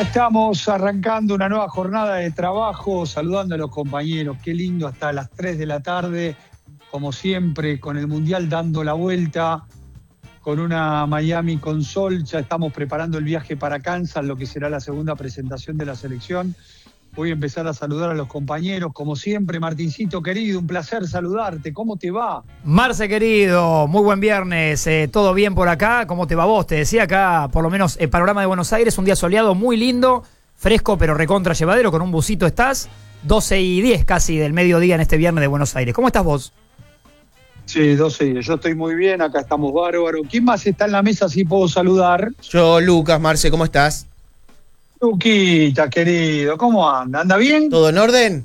Estamos arrancando una nueva jornada de trabajo, saludando a los compañeros. Qué lindo, hasta las 3 de la tarde, como siempre, con el Mundial dando la vuelta, con una Miami con sol. Ya estamos preparando el viaje para Kansas, lo que será la segunda presentación de la selección. Voy a empezar a saludar a los compañeros, como siempre. Martincito, querido, un placer saludarte. ¿Cómo te va? Marce, querido, muy buen viernes. ¿Todo bien por acá? ¿Cómo te va vos? Te decía acá, por lo menos, el panorama de Buenos Aires, un día soleado, muy lindo, fresco, pero recontra llevadero, con un busito estás. 12:10 casi del mediodía en este viernes de Buenos Aires. ¿Cómo estás vos? Sí, 12:10. Yo estoy muy bien, acá estamos bárbaros. ¿Quién más está en la mesa si puedo saludar? Yo, Lucas, Marce, ¿cómo estás? Luquita, querido, ¿cómo anda? ¿Anda bien? ¿Todo en orden?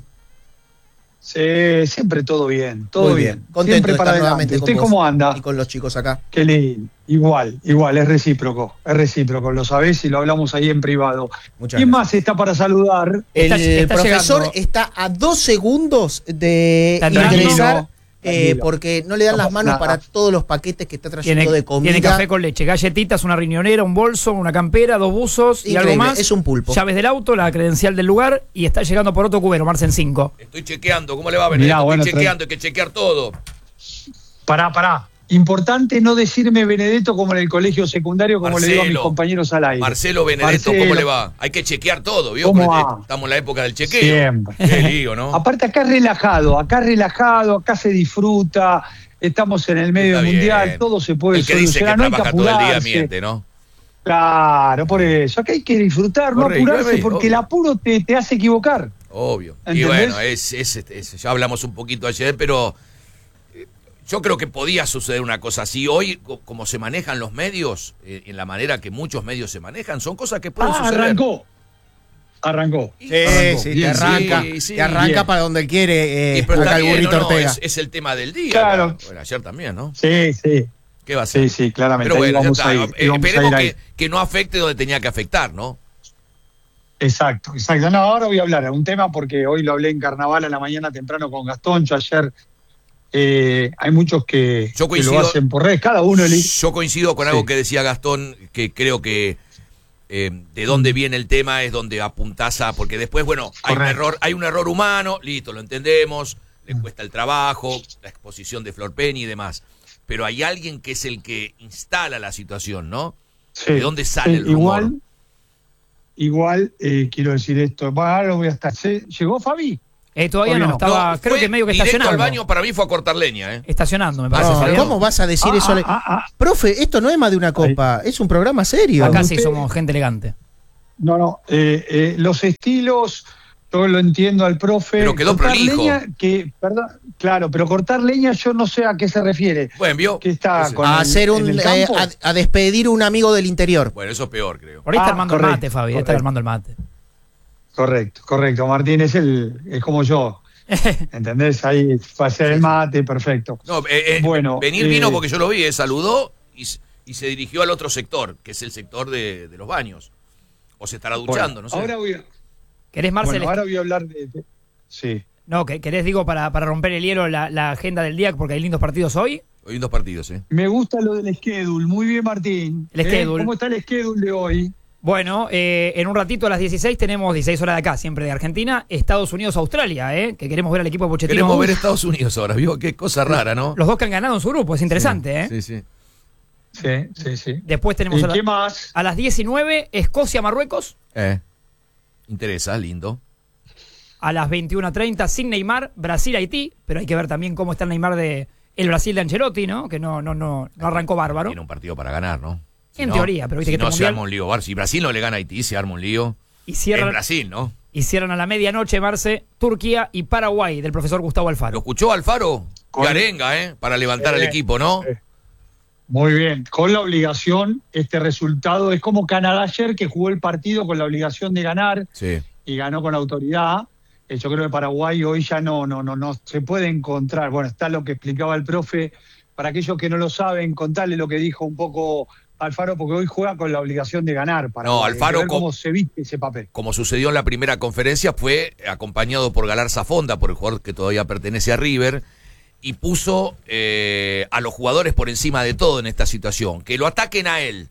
Sí, siempre todo bien, todo Muy bien. Contento Siempre de para estar adelante. nuevamente ¿Usted con cómo vos anda? y con los chicos acá. Qué lindo. Igual, es recíproco, lo sabés y lo hablamos ahí en privado. Muchas ¿Quién gracias. más está para saludar? El profesor llegando. está a 2 segundos de Tranquilo. ingresar Tranquilo. porque no le dan las manos Nada. para todos los paquetes que está trayendo de comida. Tiene café con leche, galletitas, una riñonera, un bolso, una campera, 2 buzos y Increíble, algo más. es un pulpo. Llaves del auto, la credencial del lugar y está llegando por otro cubero, Marce, en 5. Estoy chequeando, ¿cómo le va a venir? Mirá, bueno, Estoy chequeando, hay que chequear todo. Pará. Importante no decirme Benedetto como en el colegio secundario, como le digo a mis Marcelo. compañeros al aire. Marcelo Benedetto, ¿cómo le va? Hay que chequear todo, ¿vio? ¿Cómo Porque va? estamos en la época del chequeo. Siempre. Qué lío, ¿no? Aparte acá es relajado, acá se disfruta, estamos en el medio Está mundial, bien. todo se puede El que dice que solucionar, no hay que trabaja todo el día apurarse. miente, ¿no? Claro, por eso, acá hay que disfrutar, no Correcto, apurarse, porque obvio. el apuro te hace equivocar. Obvio. Y ¿Entendés? bueno, ya hablamos un poquito ayer, pero yo creo que podía suceder una cosa así. Hoy, como se manejan los medios, en la manera que muchos medios se manejan, son cosas que pueden suceder. Arrancó. Sí, te Bien, arranca, sí, te arranca bien. para donde quiere Pero acá está el bien, burrito no, Ortega. es el tema del día. Claro. Bueno, ayer también, ¿no? Sí, ¿Qué va a ser? sí, claramente. Pero ahí bueno, ya vamos está. a ir, ahí vamos a Esperemos ir ahí. que no afecte donde tenía que afectar, ¿no? Exacto. No, ahora voy a hablar de un tema porque hoy lo hablé en Carnaval a la mañana temprano con Gastón. Yo ayer hay muchos que Yo lo coincido. hacen por redes, cada uno Yo coincido con algo Sí. que decía Gastón, que creo que de dónde viene el tema es donde apuntás a, porque después, bueno, Correcto. hay un error humano, listo, lo entendemos, le cuesta el trabajo, la exposición de Flor Penny y demás, pero hay alguien que es el que instala la situación, ¿no? Sí, ¿De dónde sale el rumor? Igual, quiero decir esto. Bueno, ahora lo voy a estar. ¿Llegó Fabi? Todavía Todavía no, no. estaba, No, creo fue que medio que directo estacionando. al baño, para mí fue a cortar leña, ¿eh? Estacionando, me parece. No, Fabián. ¿cómo vas a decir eso? Profe, esto no es más de una copa, es un programa serio. Acá Usted- sí somos gente elegante. No. Los estilos, yo lo entiendo al profe. Pero quedó Cortar prolijo. leña, claro, pero cortar leña yo no sé a qué se refiere. Bueno, vio. ¿Qué está Entonces, con A el- hacer en el campo? a despedir un amigo del interior. bueno, eso es peor, creo. Por ahí está armando el correcto, mate, Fabi. Está correcto. armando el mate. Correcto. Martín es como yo. ¿Entendés? Ahí va a ser el mate, perfecto. No, Bueno, venir vino porque yo lo vi, saludó y se dirigió al otro sector, que es el sector de los baños. O se estará duchando, no sé. Ahora voy a, ¿Querés, Marcel? ahora voy a hablar sí. No, ¿querés, digo, para romper el hielo la agenda del día, porque hay lindos partidos hoy? Hoy hay 2 partidos, ¿eh? Me gusta lo del schedule. Muy bien, Martín. El schedule. ¿Cómo está el schedule de hoy? Bueno, en un ratito a las 16 tenemos 16 horas de acá, siempre de Argentina, Estados Unidos-Australia, que queremos ver al equipo de Pochettino. Queremos ver Estados Unidos ahora, ¿vio? Qué cosa rara, ¿no? Los dos que han ganado en su grupo, es interesante, Sí, sí. Sí. Después tenemos ¿Y qué más? a las 19 Escocia-Marruecos, Interesa, lindo. a las 21:30 sin Neymar, Brasil-Haití, pero hay que ver también cómo está el Neymar de el Brasil de Ancelotti, ¿no? Que no arrancó bárbaro. Tiene un partido para ganar, ¿no? En teoría, pero viste si que no este se mundial- arma un lío. Si Brasil no le gana a Haití, se arma un lío. Y En cierran, Brasil, ¿no? y cierran a la medianoche, Marce, Turquía y Paraguay, del profesor Gustavo ¿Lo Alfaro. escuchó Alfaro? Con- Qué arenga, para levantar al equipo, ¿no? Muy bien. Con la obligación, este resultado es como Canadá ayer, que jugó el partido con la obligación de ganar Sí. y ganó con autoridad. Yo creo que Paraguay hoy ya no se puede encontrar. Bueno, está lo que explicaba el profe. Para aquellos que no lo saben, contarle lo que dijo un poco Alfaro, porque hoy juega con la obligación de ganar. No, Alfaro Hay que ver cómo se viste ese papel. Como sucedió en la primera conferencia, fue acompañado por Galarza Fonda, por el jugador que todavía pertenece a River, y puso a los jugadores por encima de todo en esta situación. Que lo ataquen a él,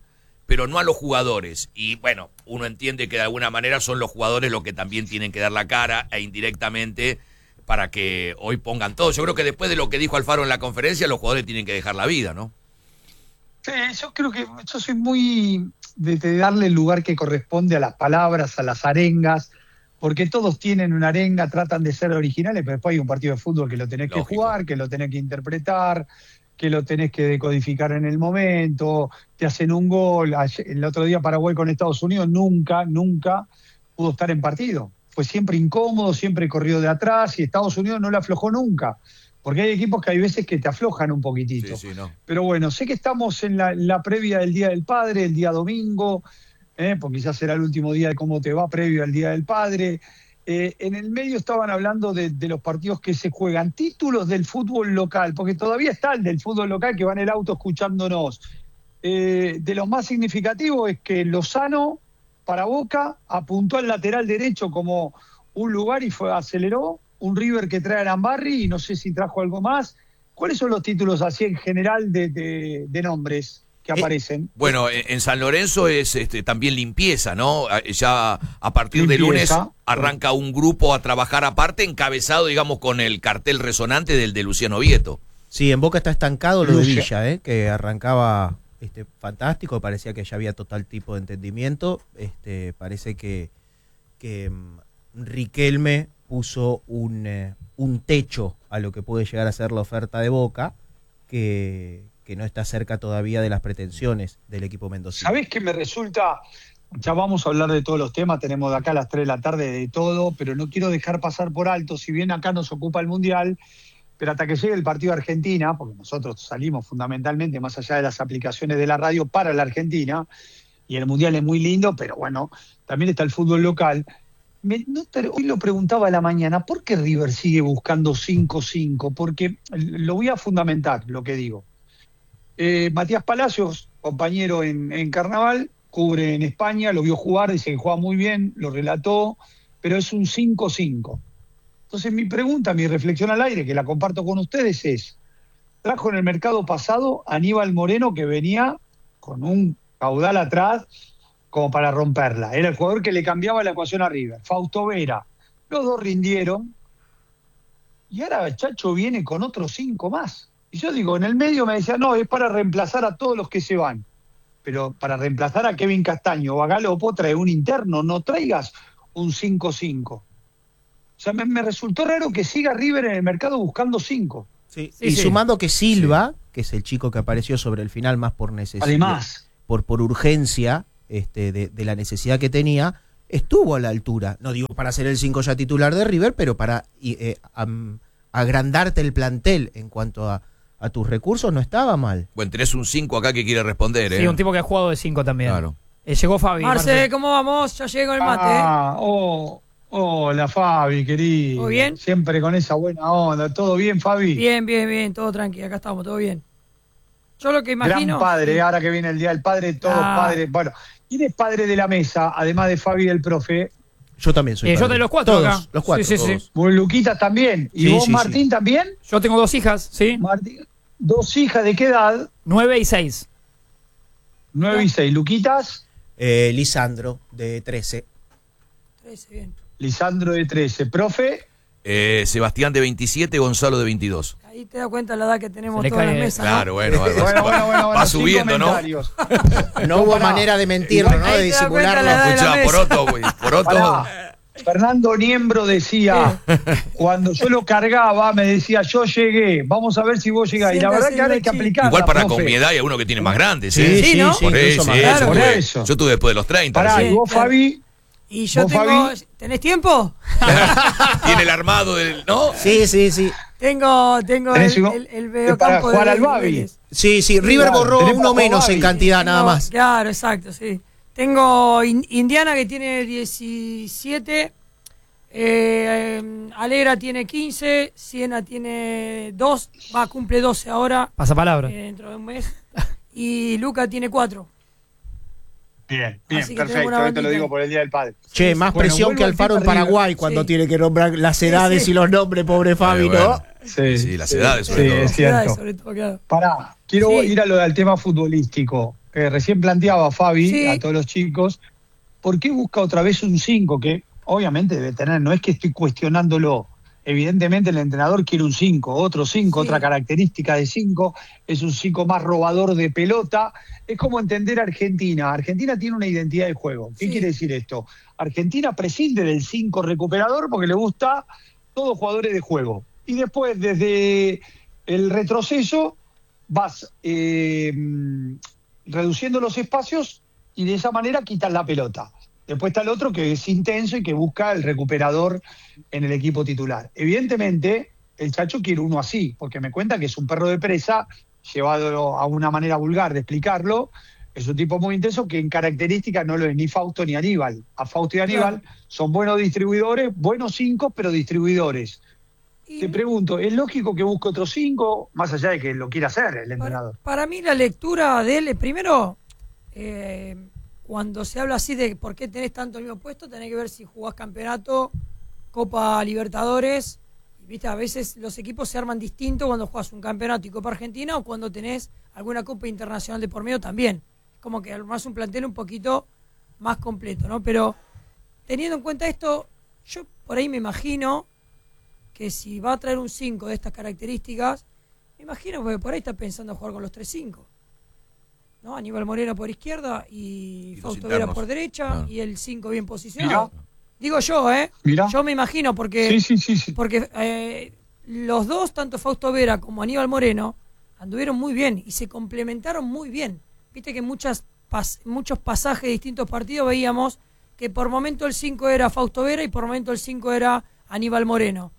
pero no a los jugadores. Y bueno, uno entiende que de alguna manera son los jugadores los que también tienen que dar la cara e indirectamente para que hoy pongan todo. Yo creo que después de lo que dijo Alfaro en la conferencia, los jugadores tienen que dejar la vida, ¿no? Sí, yo creo que yo soy muy de darle el lugar que corresponde a las palabras, a las arengas, porque todos tienen una arenga, tratan de ser originales, pero después hay un partido de fútbol que lo tenés que jugar, que lo tenés que interpretar, que lo tenés que decodificar en el momento, te hacen un gol. El otro día Paraguay con Estados Unidos nunca pudo estar en partido. Fue siempre incómodo, siempre corrió de atrás y Estados Unidos no le aflojó nunca. Porque hay equipos que hay veces que te aflojan un poquitito. Sí, no. Pero bueno, sé que estamos en la previa del Día del Padre, el día domingo, porque quizás será el último día de cómo te va previo al Día del Padre. En el medio estaban hablando de los partidos que se juegan, títulos del fútbol local, porque todavía está el del fútbol local que va en el auto escuchándonos. De los más significativos es que Lozano, para Boca, apuntó al lateral derecho como un lugar y aceleró. Un River que trae a Lambarri y no sé si trajo algo más. ¿Cuáles son los títulos así en general de nombres que aparecen? Bueno, en San Lorenzo es también limpieza, ¿no? Ya a partir de lunes arranca un grupo a trabajar aparte, encabezado, digamos, con el cartel resonante del de Luciano Vieto. Sí, en Boca está estancado lo de Villa, que arrancaba fantástico, parecía que ya había total tipo de entendimiento. Parece que Riquelme puso un techo a lo que puede llegar a ser la oferta de Boca, que no está cerca todavía de las pretensiones del equipo mendocino. ¿Sabés qué me resulta? Ya vamos a hablar de todos los temas, tenemos de acá a las 3 de la tarde de todo, pero no quiero dejar pasar por alto, si bien acá nos ocupa el Mundial, pero hasta que llegue el partido de Argentina, porque nosotros salimos fundamentalmente, más allá de las aplicaciones de la radio, para la Argentina, y el Mundial es muy lindo, pero bueno, también está el fútbol local. Hoy lo preguntaba a la mañana, ¿por qué River sigue buscando 5-5? Porque lo voy a fundamentar, lo que digo. Matías Palacios, compañero en Carnaval, cubre en España, lo vio jugar, dice que juega muy bien, lo relató, pero es un 5-5. Entonces mi pregunta, mi reflexión al aire, que la comparto con ustedes, es, trajo en el mercado pasado a Aníbal Moreno, que venía con un caudal atrás, como para romperla. Era el jugador que le cambiaba la ecuación a River. Fausto Vera. Los dos rindieron. Y ahora Chacho viene con otros 5 más. Y yo digo, en el medio me decía, no, es para reemplazar a todos los que se van. Pero para reemplazar a Kevin Castaño o a Galopo, trae un interno. No traigas un 5-5. O sea, me resultó raro que siga River en el mercado buscando 5. Sí. Y sumando que Silva, que es el chico que apareció sobre el final más por necesidad. Además. Por urgencia, de la necesidad que tenía, estuvo a la altura. No digo para ser el 5 ya titular de River, pero para agrandarte el plantel en cuanto a tus recursos no estaba mal. Bueno, tenés un 5 acá que quiere responder, ¿eh? Sí, un tipo que ha jugado de 5 también. Claro. Llegó Fabi. Marce, ¿cómo vamos? Ya llegué con el mate. Hola Fabi, querido. ¿Todo bien? Siempre con esa buena onda. ¿Todo bien, Fabi? Bien, todo tranquilo. Acá estamos, todo bien. Yo lo que imagino... Gran padre, ahora que viene el Día del Padre, todos padres. Bueno, ¿quién es padre de la mesa, además de Fabi y del profe? Yo también soy padre. Yo de los 4 todos, acá. Los 4. Sí. Vos, Luquitas, también. ¿Y vos, Martín, también? Yo tengo 2 hijas, sí. Martín, 2 hijas, ¿de qué edad? 9 y 6. 9 y 6. ¿Luquitas? Lisandro, de 13. 13, bien. Lisandro, de 13. ¿Profe? Sebastián, de 27, Gonzalo, de 22. Ahí te das cuenta la edad que tenemos Se le todas cae- las mesas. Claro, ¿no? bueno, va sin subiendo, ¿no? comentarios. No hubo pará. manera de mentirlo, ¿no? Ahí De te das cuenta disimularlo. la edad de la Escuchá, mesa. Poroto, güey. Poroto. Pará. Fernando Niembro decía, cuando yo lo cargaba, me decía, yo llegué, vamos a ver si vos llegás. Y la verdad que ahora hay que aplicar. Igual para con mi edad hay alguno que tiene más grandes, Sí, ¿eh? Sí, ¿no? sí, Por incluso eso, más sí, grande. Por yo tuve- eso. Yo tuve después de los 30. Pará, sí. ¿y vos, claro. Fabi? Y yo ¿Vos, tengo... Fabi? ¿Tenés tiempo? Tiene el armado del. ¿No? Sí. Tengo ¿Tenés el videocampo para jugar de al Babi? Vélez. Sí, River Claro, borró tenés uno para menos jugar, en cantidad, nada Tengo- más. Claro, exacto, sí. Tengo Indiana que tiene 17, Alegra tiene 15, Siena tiene 2, cumple 12 ahora, Pasa palabra. dentro de un mes, y Luca tiene 4. Bien, Así que tenemos perfecto. una Esto lo bandita. digo por el Día del Padre. Che, más Bueno, presión vuelvo que al Alfaro tema en Paraguay River. cuando Sí. tiene que nombrar las edades sí. y los nombres, pobre Fabi, bueno. ¿no? Sí, las edades sobre todo. Es cierto. Sobre todo, claro. Pará, quiero Sí. ir al tema futbolístico. que recién planteaba Fabi Sí. a todos los chicos, ¿por qué busca otra vez un 5? Que obviamente debe tener, no es que estoy cuestionándolo. Evidentemente el entrenador quiere un 5, otro 5, Sí. otra característica de 5, es un 5 más robador de pelota. Es como entender a Argentina. Argentina tiene una identidad de juego. ¿Qué Sí. quiere decir esto? Argentina prescinde del 5 recuperador porque le gusta todos jugadores de juego. Y después, desde el retroceso, vas reduciendo los espacios y de esa manera quitas la pelota. Después está el otro que es intenso y que busca el recuperador en el equipo titular. Evidentemente, el Chacho quiere uno así, porque me cuenta que es un perro de presa, llevado a una manera vulgar de explicarlo. Es un tipo muy intenso que en características no lo es ni Fausto ni Aníbal. A Fausto y Aníbal son buenos distribuidores, buenos 5, pero distribuidores. Y Te pregunto, ¿es lógico que busque otro 5, más allá de que lo quiera hacer el entrenador? para mí la lectura de él, primero, cuando se habla así de por qué tenés tanto el mismo puesto, tenés que ver si jugás campeonato, Copa Libertadores. Viste, a veces los equipos se arman distinto cuando jugás un campeonato y Copa Argentina o cuando tenés alguna Copa Internacional de por medio también. Es como que armás un plantel un poquito más completo, ¿no? Pero teniendo en cuenta esto, yo por ahí me imagino que si va a traer un 5 de estas características, me imagino que por ahí está pensando jugar con los 3-5. ¿No? Aníbal Moreno por izquierda y los Fausto Vera internos. por derecha Ah. y el 5 bien posicionado. Digo yo, Mirá. Yo me imagino porque, Sí. porque los dos, tanto Fausto Vera como Aníbal Moreno, anduvieron muy bien y se complementaron muy bien. Viste que en muchos pasajes de distintos partidos veíamos que por momento el 5 era Fausto Vera y por momento el 5 era Aníbal Moreno.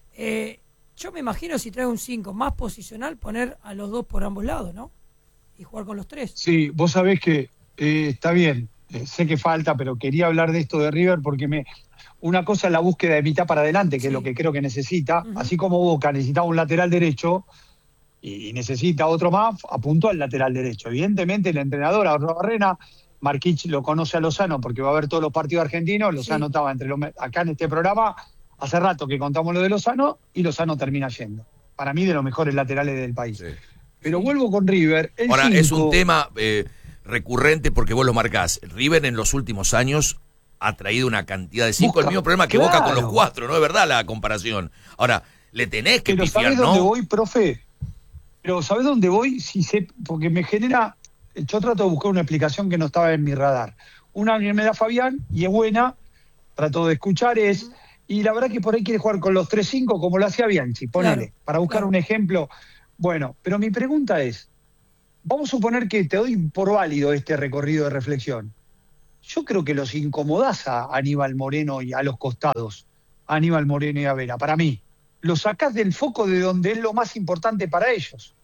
Yo me imagino si trae un 5 más posicional, poner a los dos por ambos lados, ¿no? Y jugar con los tres. Sí, vos sabés que está bien, sé que falta, pero quería hablar de esto de River porque una cosa es la búsqueda de mitad para adelante, que Sí. es lo que creo que necesita, Ujú. así como Boca necesitaba un lateral derecho y necesita otro más, apuntó al lateral derecho. Evidentemente el entrenador, Arrobarrena, Marquich lo conoce a Lozano porque va a ver todos los partidos argentinos, Lozano Sí. estaba acá en este programa, hace rato que contamos lo de Lozano y Lozano termina yendo. Para mí de los mejores laterales del país. Sí. Pero vuelvo con River. El Ahora, es 5, un tema recurrente porque vos lo marcás. River en los últimos años ha traído una cantidad de 5, el Busca, mismo problema que claro. Boca con los 4, ¿no es verdad la comparación? Ahora, le tenés que Pero pifiar, ¿sabés dónde ¿no? voy, profe? Pero ¿sabés dónde voy? Porque me genera... Yo trato de buscar una explicación que no estaba en mi radar. Una me da Fabián y es buena, trato de escuchar, y la verdad que por ahí quiere jugar con los 3-5 como lo hacía Bianchi, ponele, Claro, para buscar claro. un ejemplo. Bueno, pero mi pregunta es, vamos a suponer que te doy por válido este recorrido de reflexión. Yo creo que los incomodás a Aníbal Moreno y a los costados, a Aníbal Moreno y a Vera, para mí. Lo sacás del foco de donde es lo más importante para ellos.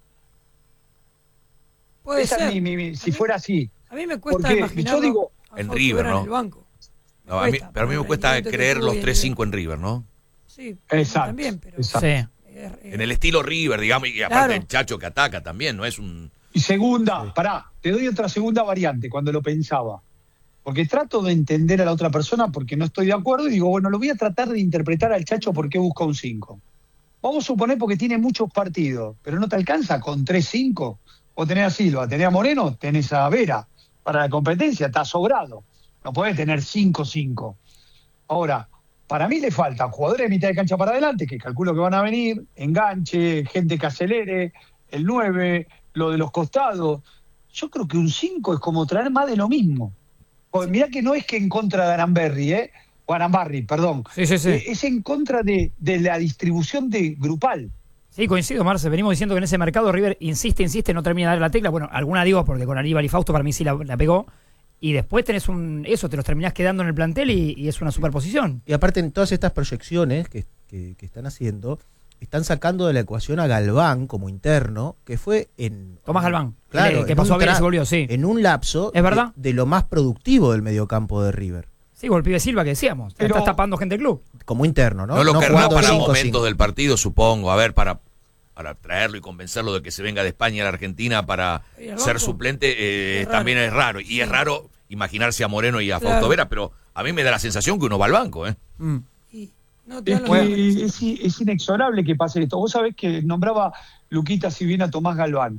Puede Esa ser. es si fuera así. A mí me cuesta Porque imaginar yo digo, en River, ¿no? En el banco. No, pero a mí me cuesta rendimiento que creer tuvo los y el 3-5 en River, ¿no? Sí, Exacto, también, pero exacto. Sí. En el estilo River, digamos, y aparte Claro. el Chacho que ataca también, no es un... Y segunda, te doy otra segunda variante cuando lo pensaba. Porque trato de entender a la otra persona porque no estoy de acuerdo y digo, bueno, lo voy a tratar de interpretar al Chacho por qué busca un 5. Vamos a suponer porque tiene muchos partidos, pero no te alcanza con 3-5. Vos tenés a Silva, tenés a Moreno, tenés a Vera. Para la competencia está sobrado. No podés tener 5-5. Ahora, para mí le faltan jugadores de mitad de cancha para adelante, que calculo que van a venir, enganche, gente que acelere, el 9, lo de los costados. Yo creo que un 5 es como traer más de lo mismo. Porque mirá que no es que en contra de Aramberri, o Arambarri, perdón. Sí. Es en contra de la distribución de grupal. Sí, coincido, Marce. Venimos diciendo que en ese mercado River insiste, no termina de dar la tecla. Bueno, alguna digo porque con Aníbal y Fausto para mí sí la pegó. Y después tenés te los terminás quedando en el plantel y es una superposición. Y aparte en todas estas proyecciones que están haciendo, están sacando de la ecuación a Galván como interno, que fue en... Tomás Galván, Claro, que en pasó un a Vélez y se volvió, sí. En un lapso ¿Es verdad? de lo más productivo del mediocampo de River. Sí, con el pibe Silva que decíamos. Pero- Estás tapando gente del club. Como interno, ¿no? No lo querrá jugando para 5-5. momentos del partido, supongo. A ver, para traerlo y convencerlo de que se venga de España a la Argentina para ¿Y al ser banco? suplente, Es raro. también es raro. Y es raro imaginarse a Moreno y a Claro. Fausto Vera, pero a mí me da la sensación que uno va al banco, ¿eh? Y no te Es dan los números. que es inexorable que pase esto. Vos sabés que nombraba Luquita si bien a Tomás Galván.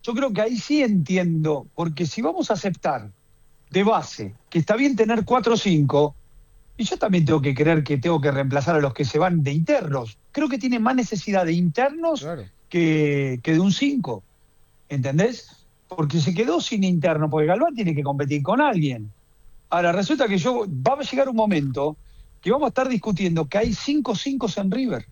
yo creo que ahí sí entiendo, porque si vamos a aceptar de base que está bien tener 4 o 5, y yo también tengo que creer que tengo que reemplazar a los que se van de internos. Creo que tiene más necesidad de internos Claro. que de un 5, ¿entendés? Porque se quedó sin interno, porque Galván tiene que competir con alguien. Ahora, resulta que va a llegar un momento que vamos a estar discutiendo que hay 5 5 en River.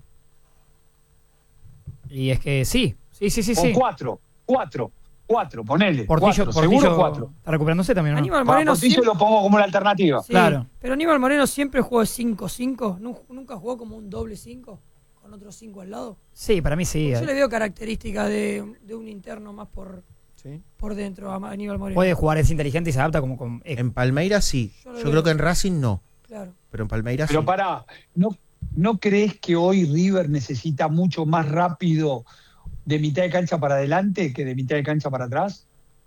Y es que sí. O 4, ponele. Portillo, 4, seguro 4. Portillo está recuperándose también, ¿no? Aníbal Moreno Portillo siempre, lo pongo como una alternativa. sí, Claro. pero Aníbal Moreno siempre jugó 5-5. Nunca jugó como un doble 5 con otros 5 al lado. Sí, para mí sí. Yo le veo características de un interno más Sí. por dentro a Aníbal Moreno. Puede jugar, es inteligente y se adapta como con... En Palmeiras sí. Yo lo Yo veo. creo que en Racing no. Claro. Pero en Palmeiras Pero sí. pará, ¿no crees que hoy River necesita mucho más rápido de mitad de cancha para adelante que de mitad de cancha para atrás?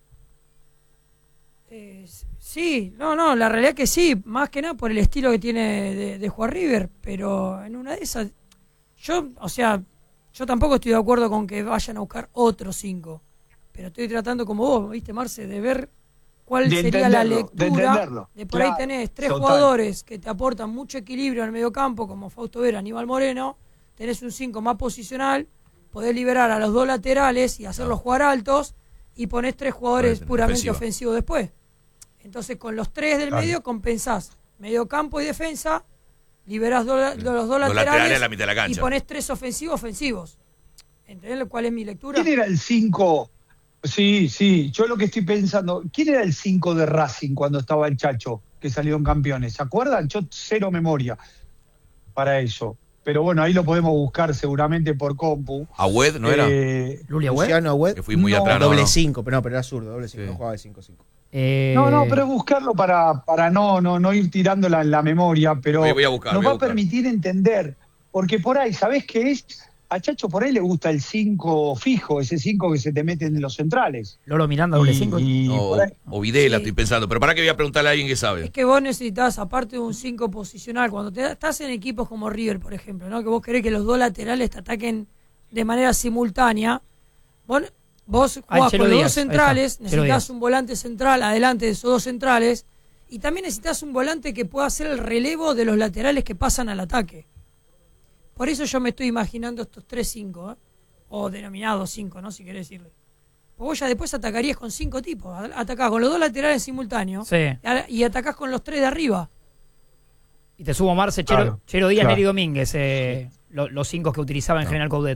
Sí, no, la realidad que sí, más que nada por el estilo que tiene de jugar River, pero en una de esas, yo tampoco estoy de acuerdo con que vayan a buscar otros 5, pero estoy tratando como vos, viste Marce, de ver cuál De sería la entenderlo, de lectura, entenderlo. de por ahí Claro, tenés 3 total. jugadores que te aportan mucho equilibrio en el medio campo, como Fausto Vera, Aníbal Moreno, tenés un 5 más posicional, podés liberar a los 2 laterales y hacerlos jugar altos, y ponés 3 jugadores Ponete, puramente ofensiva. ofensivos después. Entonces con los 3 del Claro. medio compensás medio campo y defensa, liberás los 2 Los laterales, laterales a la mitad de la cancha. y ponés 3 ofensivos. ¿Entendés cuál es mi lectura? ¿Quién era el 5? Sí, yo lo que estoy pensando, ¿quién era el 5 de Racing cuando estaba el Chacho, que salieron campeones? ¿Se acuerdan? Yo cero memoria para eso. Pero bueno, ahí lo podemos buscar seguramente por compu. Agüed, ¿no era? Lulia Web. Luciano Agüed, Que fui muy no, atrás, ¿no? doble ¿no? 5, pero era zurdo, doble 5, Sí. no jugaba de 5-5. No, pero es buscarlo para no ir tirando la memoria, pero Voy a buscar, nos voy a va a buscar. permitir entender, porque por ahí, ¿sabés qué es? A Chacho por ahí le gusta el 5 fijo, ese 5 que se te mete en los centrales. Lolo Miranda, doble 5. No, por ahí- o Videla, Sí. estoy pensando. Pero para que voy a preguntarle a alguien que Es sabe. que vos necesitas, aparte de un 5 posicional, cuando estás en equipos como River, por ejemplo, ¿no? Que vos querés que los 2 laterales te ataquen de manera simultánea, vos jugás Chelo con los Díaz, 2 centrales, ahí está, Chelo necesitas Díaz. un volante central adelante de esos 2 centrales, y también necesitas un volante que pueda hacer el relevo de los laterales que pasan al ataque. Por eso yo me estoy imaginando estos 3-5, o denominados 5, ¿no? Si querés decirle. Pues vos ya después atacarías con 5 tipos. Atacás con los 2 laterales en simultáneo Sí. y atacás con los 3 de arriba. Y te sumo Marce, Claro, Chelo Díaz, claro. Neri Domínguez, los 5 que utilizaba en General Coudet.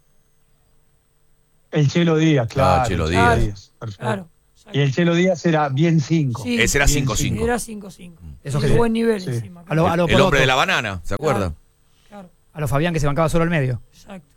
El Chelo Díaz, claro. Chelo el Díaz. Perfecto. Claro. Y el Chelo Díaz era bien 5. Sí, Ese era Bien, 5-5. era 5-5. Esos Y que de buen nivel sí. encima. A lo El hombre Poroto, de la banana, ¿se acuerda? Claro, a lo Fabián que se bancaba solo al medio. exacto.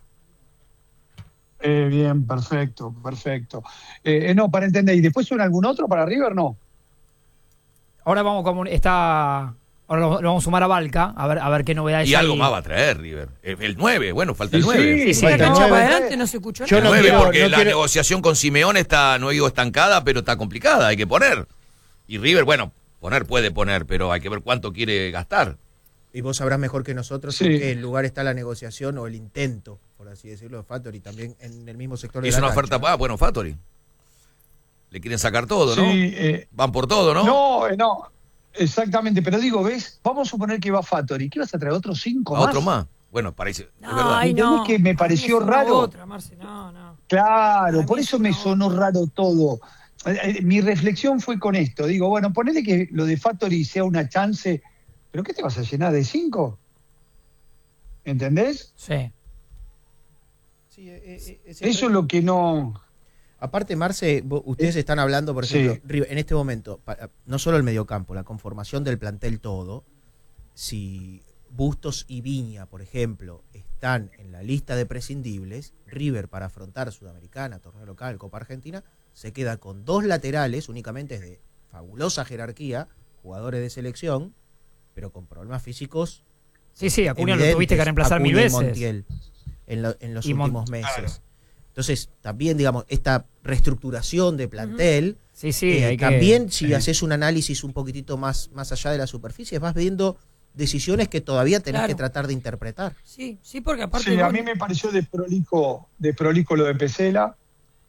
Bien, perfecto. No, para entender. ¿Y después suena algún otro para River? No. Ahora vamos como ahora lo vamos a sumar a Balca, a ver qué novedades Y hay. algo más va a traer River. El 9, bueno, falta el Sí, 9. Sí, sí, La falta cancha nueve. para adelante no se escuchó Yo El nada. no 9, quiero- porque no la quiero- negociación con Simeone está, no digo estancada, pero está complicada, hay que poner. Y River, bueno, puede poner, pero hay que ver cuánto quiere gastar. Y vos sabrás mejor que nosotros Sí. en qué lugar está la negociación o el intento, por así decirlo, de Fattori también en el mismo sector de Es la una cancha. oferta, bueno, Fattori. Le quieren sacar todo, ¿no? Sí, Van por todo, ¿no? no, exactamente. Pero digo, ¿ves? Vamos a suponer que va Fattori. ¿Qué vas a traer? ¿Otros 5 A más? otro más. Bueno, parece. Es No, verdad. ay, ¿Entendés no. que me A mí pareció sonó raro? Otra, Marce. No. Claro, A por mí eso me sonó raro todo. Mi reflexión fue con esto. Digo, bueno, ponele que lo de Factory sea una chance, pero ¿qué te vas a llenar de 5? ¿Entendés? Sí. Sí, Eso es lo que no... Aparte, Marce, ustedes están hablando, por Sí. ejemplo, River, en este momento, no solo el mediocampo, la conformación del plantel todo, si Bustos y Viña, por ejemplo, están en la lista de prescindibles, River para afrontar Sudamericana, torneo local, Copa Argentina, se queda con 2 laterales, únicamente de fabulosa jerarquía, jugadores de selección, pero con problemas físicos. Sí, Acuña lo evidentes, tuviste que reemplazar Acuña 1000 y veces. Montiel en los Y últimos meses. Entonces, también, digamos, esta reestructuración de plantel, Sí, hay que... también si haces un análisis un poquitito más allá de la superficie, vas viendo decisiones que todavía tenés Claro. que tratar de interpretar. Sí, porque aparte... Sí, a vos- mí me pareció desprolijo lo de Pesela.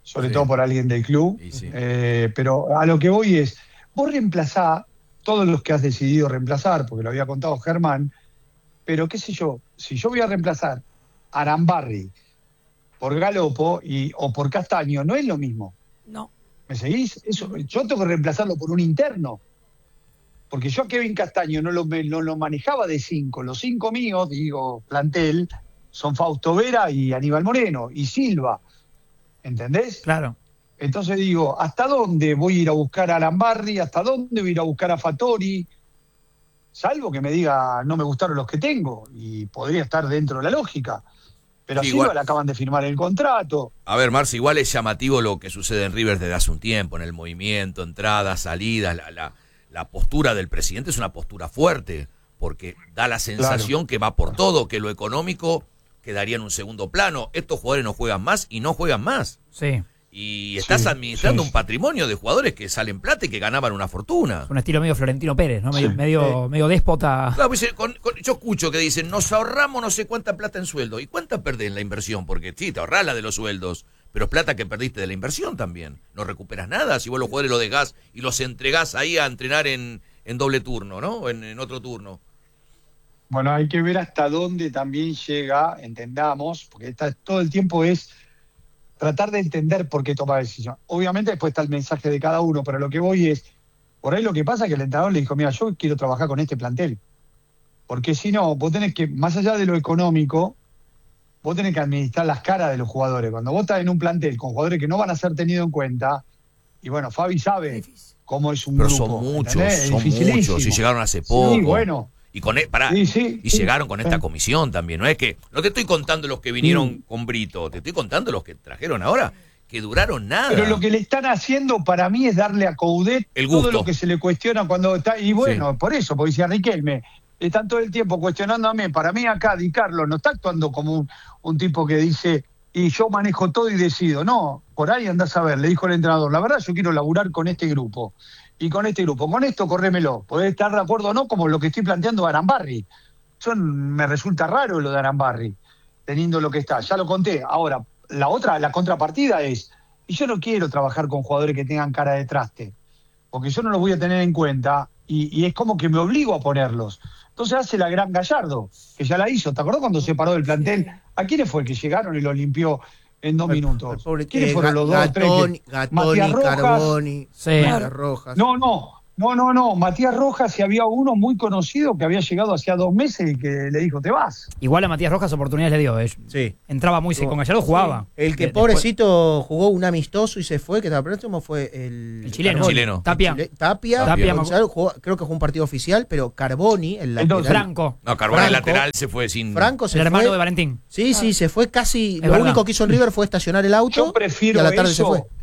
sobre Sí. todo por alguien del club. Y sí. Pero a lo que voy es, vos reemplazás todos los que has decidido reemplazar, porque lo había contado Germán, pero qué sé yo, si yo voy a reemplazar a Arambarri por Galopo o por Castaño, no es lo mismo. No. ¿Me seguís? Eso, yo tengo que reemplazarlo por un interno. Porque yo a Kevin Castaño no lo manejaba de 5. Los 5 míos, digo, plantel, son Fausto Vera y Aníbal Moreno y Silva. ¿Entendés? Claro. Entonces digo, ¿hasta dónde voy a ir a buscar a Arambarri? ¿Hasta dónde voy a ir a buscar a Fattori? Salvo que me diga, no me gustaron los que tengo. Y podría estar dentro de la lógica. Pero Sí, Silva igual. le acaban de firmar el contrato. A ver, Marce, igual es llamativo lo que sucede en River desde hace un tiempo, en el movimiento, entradas, salidas, la postura del presidente es una postura fuerte, porque da la sensación que va por todo, que lo económico quedaría en un segundo plano. Estos jugadores no juegan más y no juegan más. Sí. Y estás Sí, administrando sí. un patrimonio de jugadores que salen plata y que ganaban una fortuna. Es un estilo medio Florentino Pérez, ¿no? Medio, Sí. medio déspota. Claro, pues, yo escucho que dicen, nos ahorramos no sé cuánta plata en sueldo. ¿Y cuánta perdés en la inversión? Porque sí, te ahorrás la de los sueldos, pero es plata que perdiste de la inversión también. No recuperas nada si vos los jugadores los dejás y los entregás ahí a entrenar en doble turno, ¿no? En otro turno. Bueno, hay que ver hasta dónde también llega, entendamos, porque todo el tiempo es tratar de entender por qué toma la decisión. Obviamente después está el mensaje de cada uno, pero lo que voy es, por ahí lo que pasa es que el entrenador le dijo, mira, yo quiero trabajar con este plantel. Porque si no, vos tenés que, más allá de lo económico, vos tenés que administrar las caras de los jugadores. Cuando vos estás en un plantel con jugadores que no van a ser tenidos en cuenta, y bueno, Fabi sabe Difícil. cómo es un Pero grupo. son muchos, ¿entendés? Es son dificilísimo. muchos. Y llegaron hace poco. Sí, bueno. Y con y Sí. llegaron con esta comisión también. No es que, no te estoy contando los que vinieron con Brito, te estoy contando los que trajeron ahora, que duraron nada. Pero lo que le están haciendo para mí es darle a Coudet El todo gusto. lo que se le cuestiona cuando está. Y bueno, Sí. por eso, porque decía Riquelme, están todo el tiempo cuestionándome. Para mí acá Di Carlo no está actuando como un tipo que dice, y yo manejo todo y decido. No, por ahí andás a ver, le dijo el entrenador, la verdad yo quiero laburar con este grupo. Y con este grupo, con esto corrémelo. Podés estar de acuerdo o no, como lo que estoy planteando de Arambarri. Me resulta raro lo de Arambarri, teniendo lo que está. Ya lo conté. Ahora, la contrapartida es, y yo no quiero trabajar con jugadores que tengan cara de traste, porque yo no los voy a tener en cuenta, y es como que me obligo a ponerlos. Entonces hace la gran Gallardo, que ya la hizo. ¿Te acordás cuando se paró del plantel? ¿A quiénes fue que llegaron y lo limpió en 2 minutos? ¿Quiénes fueron los dos, tres? Gattoni, Matías Rojas. Carboni, Sí. Matías Rojas. No. Matías Rojas, y había uno muy conocido que había llegado hacía 2 meses y que le dijo, te vas. Igual a Matías Rojas oportunidades le dio. Sí. Entraba muy con Gallardo, jugaba. El que Después- pobrecito jugó un amistoso y se fue, que estaba próximo fue El chileno. Carboni. Chileno. Tapia. Tapia, Gonzalo, creo que jugó un partido oficial, pero Carboni, el lateral. Entonces, Franco. No, Carbone Franco. lateral se fue sin... Franco se El hermano fue. de Valentín. Sí, se fue casi. Es Lo verdad. único que hizo en River fue estacionar el auto. Yo prefiero y a la tarde se eso. fue.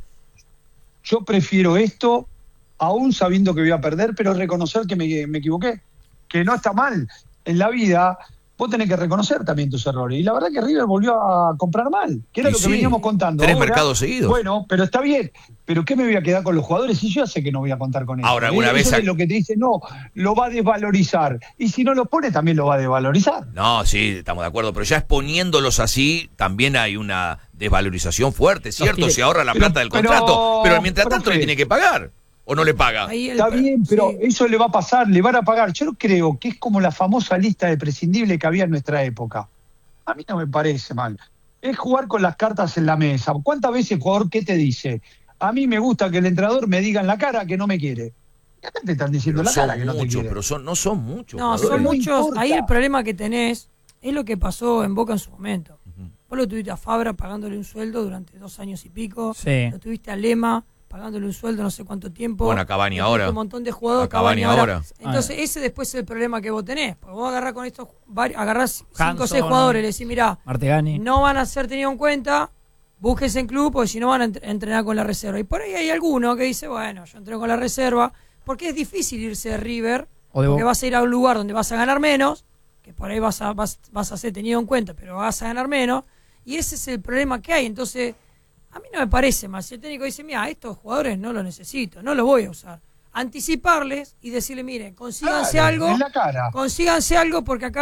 Yo prefiero esto, aún sabiendo que voy a perder, pero reconocer que me equivoqué. Que no está mal. En la vida, vos tenés que reconocer también tus errores. Y la verdad que River volvió a comprar mal, que era Y lo que sí, veníamos contando. 3 Ahora, mercados seguidos. Bueno, pero está bien. Pero ¿qué me voy a quedar con los jugadores? Y yo ya sé que no voy a contar con eso. Ahora, alguna Eso vez es lo que te dice, no, lo va a desvalorizar. Y si no lo pone, también lo va a desvalorizar. No, sí, estamos de acuerdo, pero ya exponiéndolos así, también hay una desvalorización fuerte, ¿cierto? tiene- Se ahorra la pero- plata del pero, contrato, pero mientras tanto profe. le tiene que pagar, ¿o no le paga? Ahí Está bien, pero sí. eso le va a pasar, le van a pagar. Yo creo que es como la famosa lista de prescindibles que había en nuestra época. A mí no me parece mal. Es jugar con las cartas en la mesa. ¿Cuántas veces el jugador qué te dice? A mí me gusta que el entrenador me diga en la cara que no me quiere. Y acá te están diciendo en Pero la cara son que no te muchos, quiere. pero no son muchos. No, son jugadores. no muchos. importa. Ahí el problema que tenés es lo que pasó en Boca en su momento. Ujú. Vos lo tuviste a Fabra pagándole un sueldo durante 2 años y pico. Sí. Lo tuviste a Lema pagándole un sueldo no sé cuánto tiempo. Bueno, a Cavani Lo ahora. tuviste Un montón de jugadores. A Cavani ahora. Entonces ese después es el problema que vos tenés. Porque vos agarrás con estos, agarrás 5 o Hanson, 6 jugadores y le decís, mirá, Martegani. no van a ser tenidos en cuenta, búsquense en club porque si no van a entrenar con la reserva. Y por ahí hay alguno que dice, bueno, yo entreno con la reserva, porque es difícil irse de River, O de porque Boca. vas a ir a un lugar donde vas a ganar menos, que por ahí vas a ser tenido en cuenta, pero vas a ganar menos, y ese es el problema que hay. Entonces, a mí no me parece mal. Si el técnico dice, mira, estos jugadores no los necesito, no los voy a usar. Anticiparles y decirle, miren, consíganse Claro, algo, en la cara. consíganse algo porque acá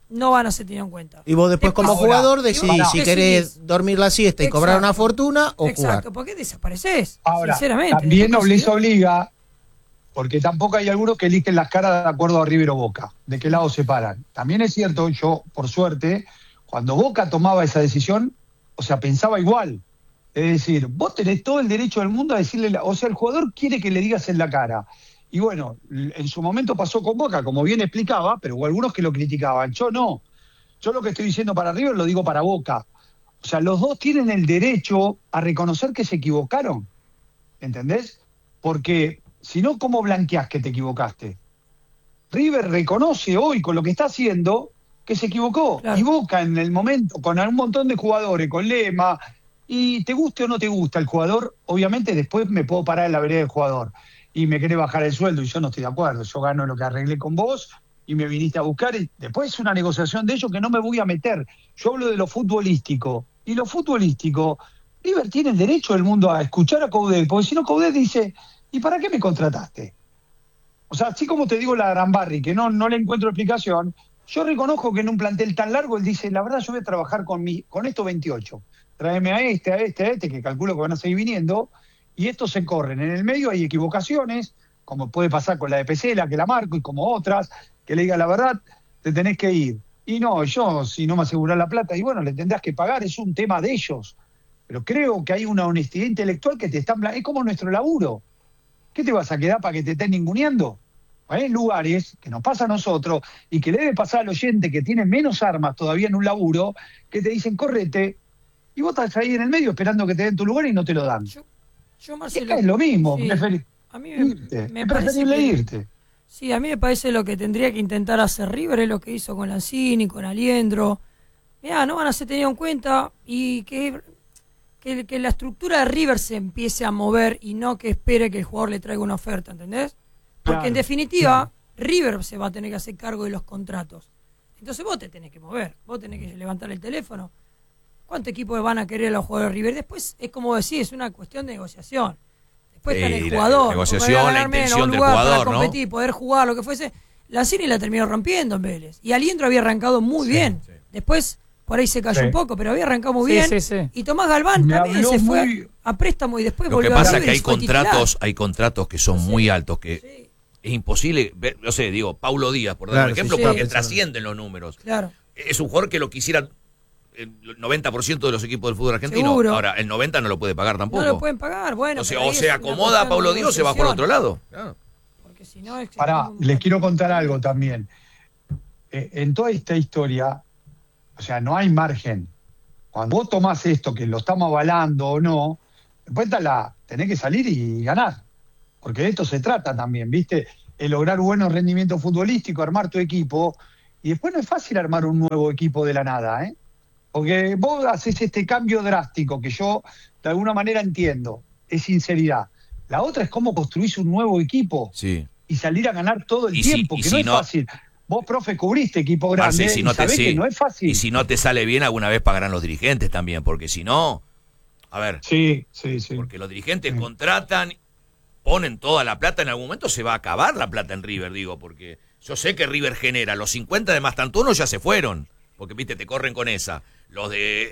no van a ser tenidos en cuenta. Y vos después como jugador decidís si querés dormir la siesta y cobrar una fortuna o jugar. Exacto, ¿por qué desapareces? Ahora, Sinceramente. también no les obliga, porque tampoco hay algunos que eligen las caras de acuerdo a River o Boca, de qué lado se paran. También es cierto, yo, por suerte, cuando Boca tomaba esa decisión, o sea, pensaba igual. Es decir, vos tenés todo el derecho del mundo a decirle, o sea, el jugador quiere que le digas en la cara. Y bueno, en su momento pasó con Boca, como bien explicaba, pero hubo algunos que lo criticaban. Yo no. Yo lo que estoy diciendo para River lo digo para Boca. O sea, los dos tienen el derecho a reconocer que se equivocaron. ¿Entendés? Porque si no, ¿cómo blanqueás que te equivocaste? River reconoce hoy con lo que está haciendo que se equivocó. Claro. Y Boca en el momento, con un montón de jugadores, con Lema, y te guste o no te gusta el jugador, obviamente después me puedo parar en la vereda del jugador y me querés bajar el sueldo y yo no estoy de acuerdo. Yo gano lo que arreglé con vos y me viniste a buscar y después es una negociación de ellos que no me voy a meter. Yo hablo de lo futbolístico. Y lo futbolístico, River tiene el derecho del mundo a escuchar a Coudet, porque si no Coudet dice, ¿y para qué me contrataste? O sea, así como te digo la Arambarri, que no le encuentro explicación, yo reconozco que en un plantel tan largo él dice, la verdad yo voy a trabajar con estos 28. Tráeme a este, que calculo que van a seguir viniendo, y estos se corren. En el medio hay equivocaciones, como puede pasar con la de Pesela, que la marco, y como otras, que le diga la verdad, te tenés que ir. Y no, yo, si no me aseguras la plata, y bueno, le tendrás que pagar, es un tema de ellos. Pero creo que hay una honestidad intelectual que te están... Es como nuestro laburo. ¿Qué te vas a quedar para que te estén ninguneando? Hay lugares que nos pasa a nosotros y que le debe pasar al oyente que tiene menos armas todavía en un laburo, que te dicen, correte, y vos estás ahí en el medio esperando que te den tu lugar y no te lo dan. Yo Marcelo, es lo mismo, sí, a mí me es parece preferible que, irte. Sí, a mí me parece lo que tendría que intentar hacer River es lo que hizo con Lanzini, con Aliendro. Mirá, no van a ser tenidos en cuenta y que la estructura de River se empiece a mover y no que espere que el jugador le traiga una oferta, ¿entendés? Porque Claro, en definitiva, River se va a tener que hacer cargo de los contratos. Entonces vos te tenés que mover, vos tenés que levantar el teléfono. ¿Cuántos equipos van a querer a los jugadores de River? Después es como decís, es una cuestión de negociación. Después está en el jugador. La negociación, la intención del jugador, para competir, ¿no? poder jugar, lo que fuese. Lanzini la terminó rompiendo en Vélez. Y Aliendro había arrancado muy bien. Sí. Después, por ahí se cayó un poco, pero había arrancado muy Sí, bien. sí. Y Tomás Galván Me también habló se fue muy- a préstamo y después Lo que volvió a pasa River es que y hay fue titular. contratos que son muy altos, que Sí, es imposible ver, no sé, digo, Paulo Díaz, por dar Claro, un ejemplo, sí, porque sí. trascienden los números. claro. Es un jugador que lo quisieran el 90% de los equipos del fútbol argentino. Seguro. Ahora, el 90% no lo puede pagar tampoco. No lo pueden pagar, bueno. O sea, pero o ahí se es una acomoda cuestión a Paulo de Díaz o se va por otro negociación. lado. Claro. Porque si no es Pará, les quiero contar algo también. En toda esta historia, o sea, no hay margen. Cuando vos tomás esto, que lo estamos avalando o no, después tenés que salir y ganar. Porque de esto se trata también, ¿viste? El lograr buenos rendimientos futbolísticos, armar tu equipo. Y después no es fácil armar un nuevo equipo de la nada, ¿eh? Porque vos haces este cambio drástico que yo de alguna manera entiendo, es sinceridad. La otra es cómo construís un nuevo equipo Sí. y salir a ganar todo el Y si- tiempo, y que si no es no- fácil. Vos, profe, cubriste equipo grande Marce, si no y sabés sí. que no es fácil. Y si no te sale bien, alguna vez pagarán los dirigentes también, porque si no, a ver, Sí. porque los dirigentes Sí. contratan, ponen toda la plata, en algún momento se va a acabar la plata en River, digo, porque yo sé que River genera, los 50 de Mastantuono ya se fueron, porque viste, te corren con esa. Los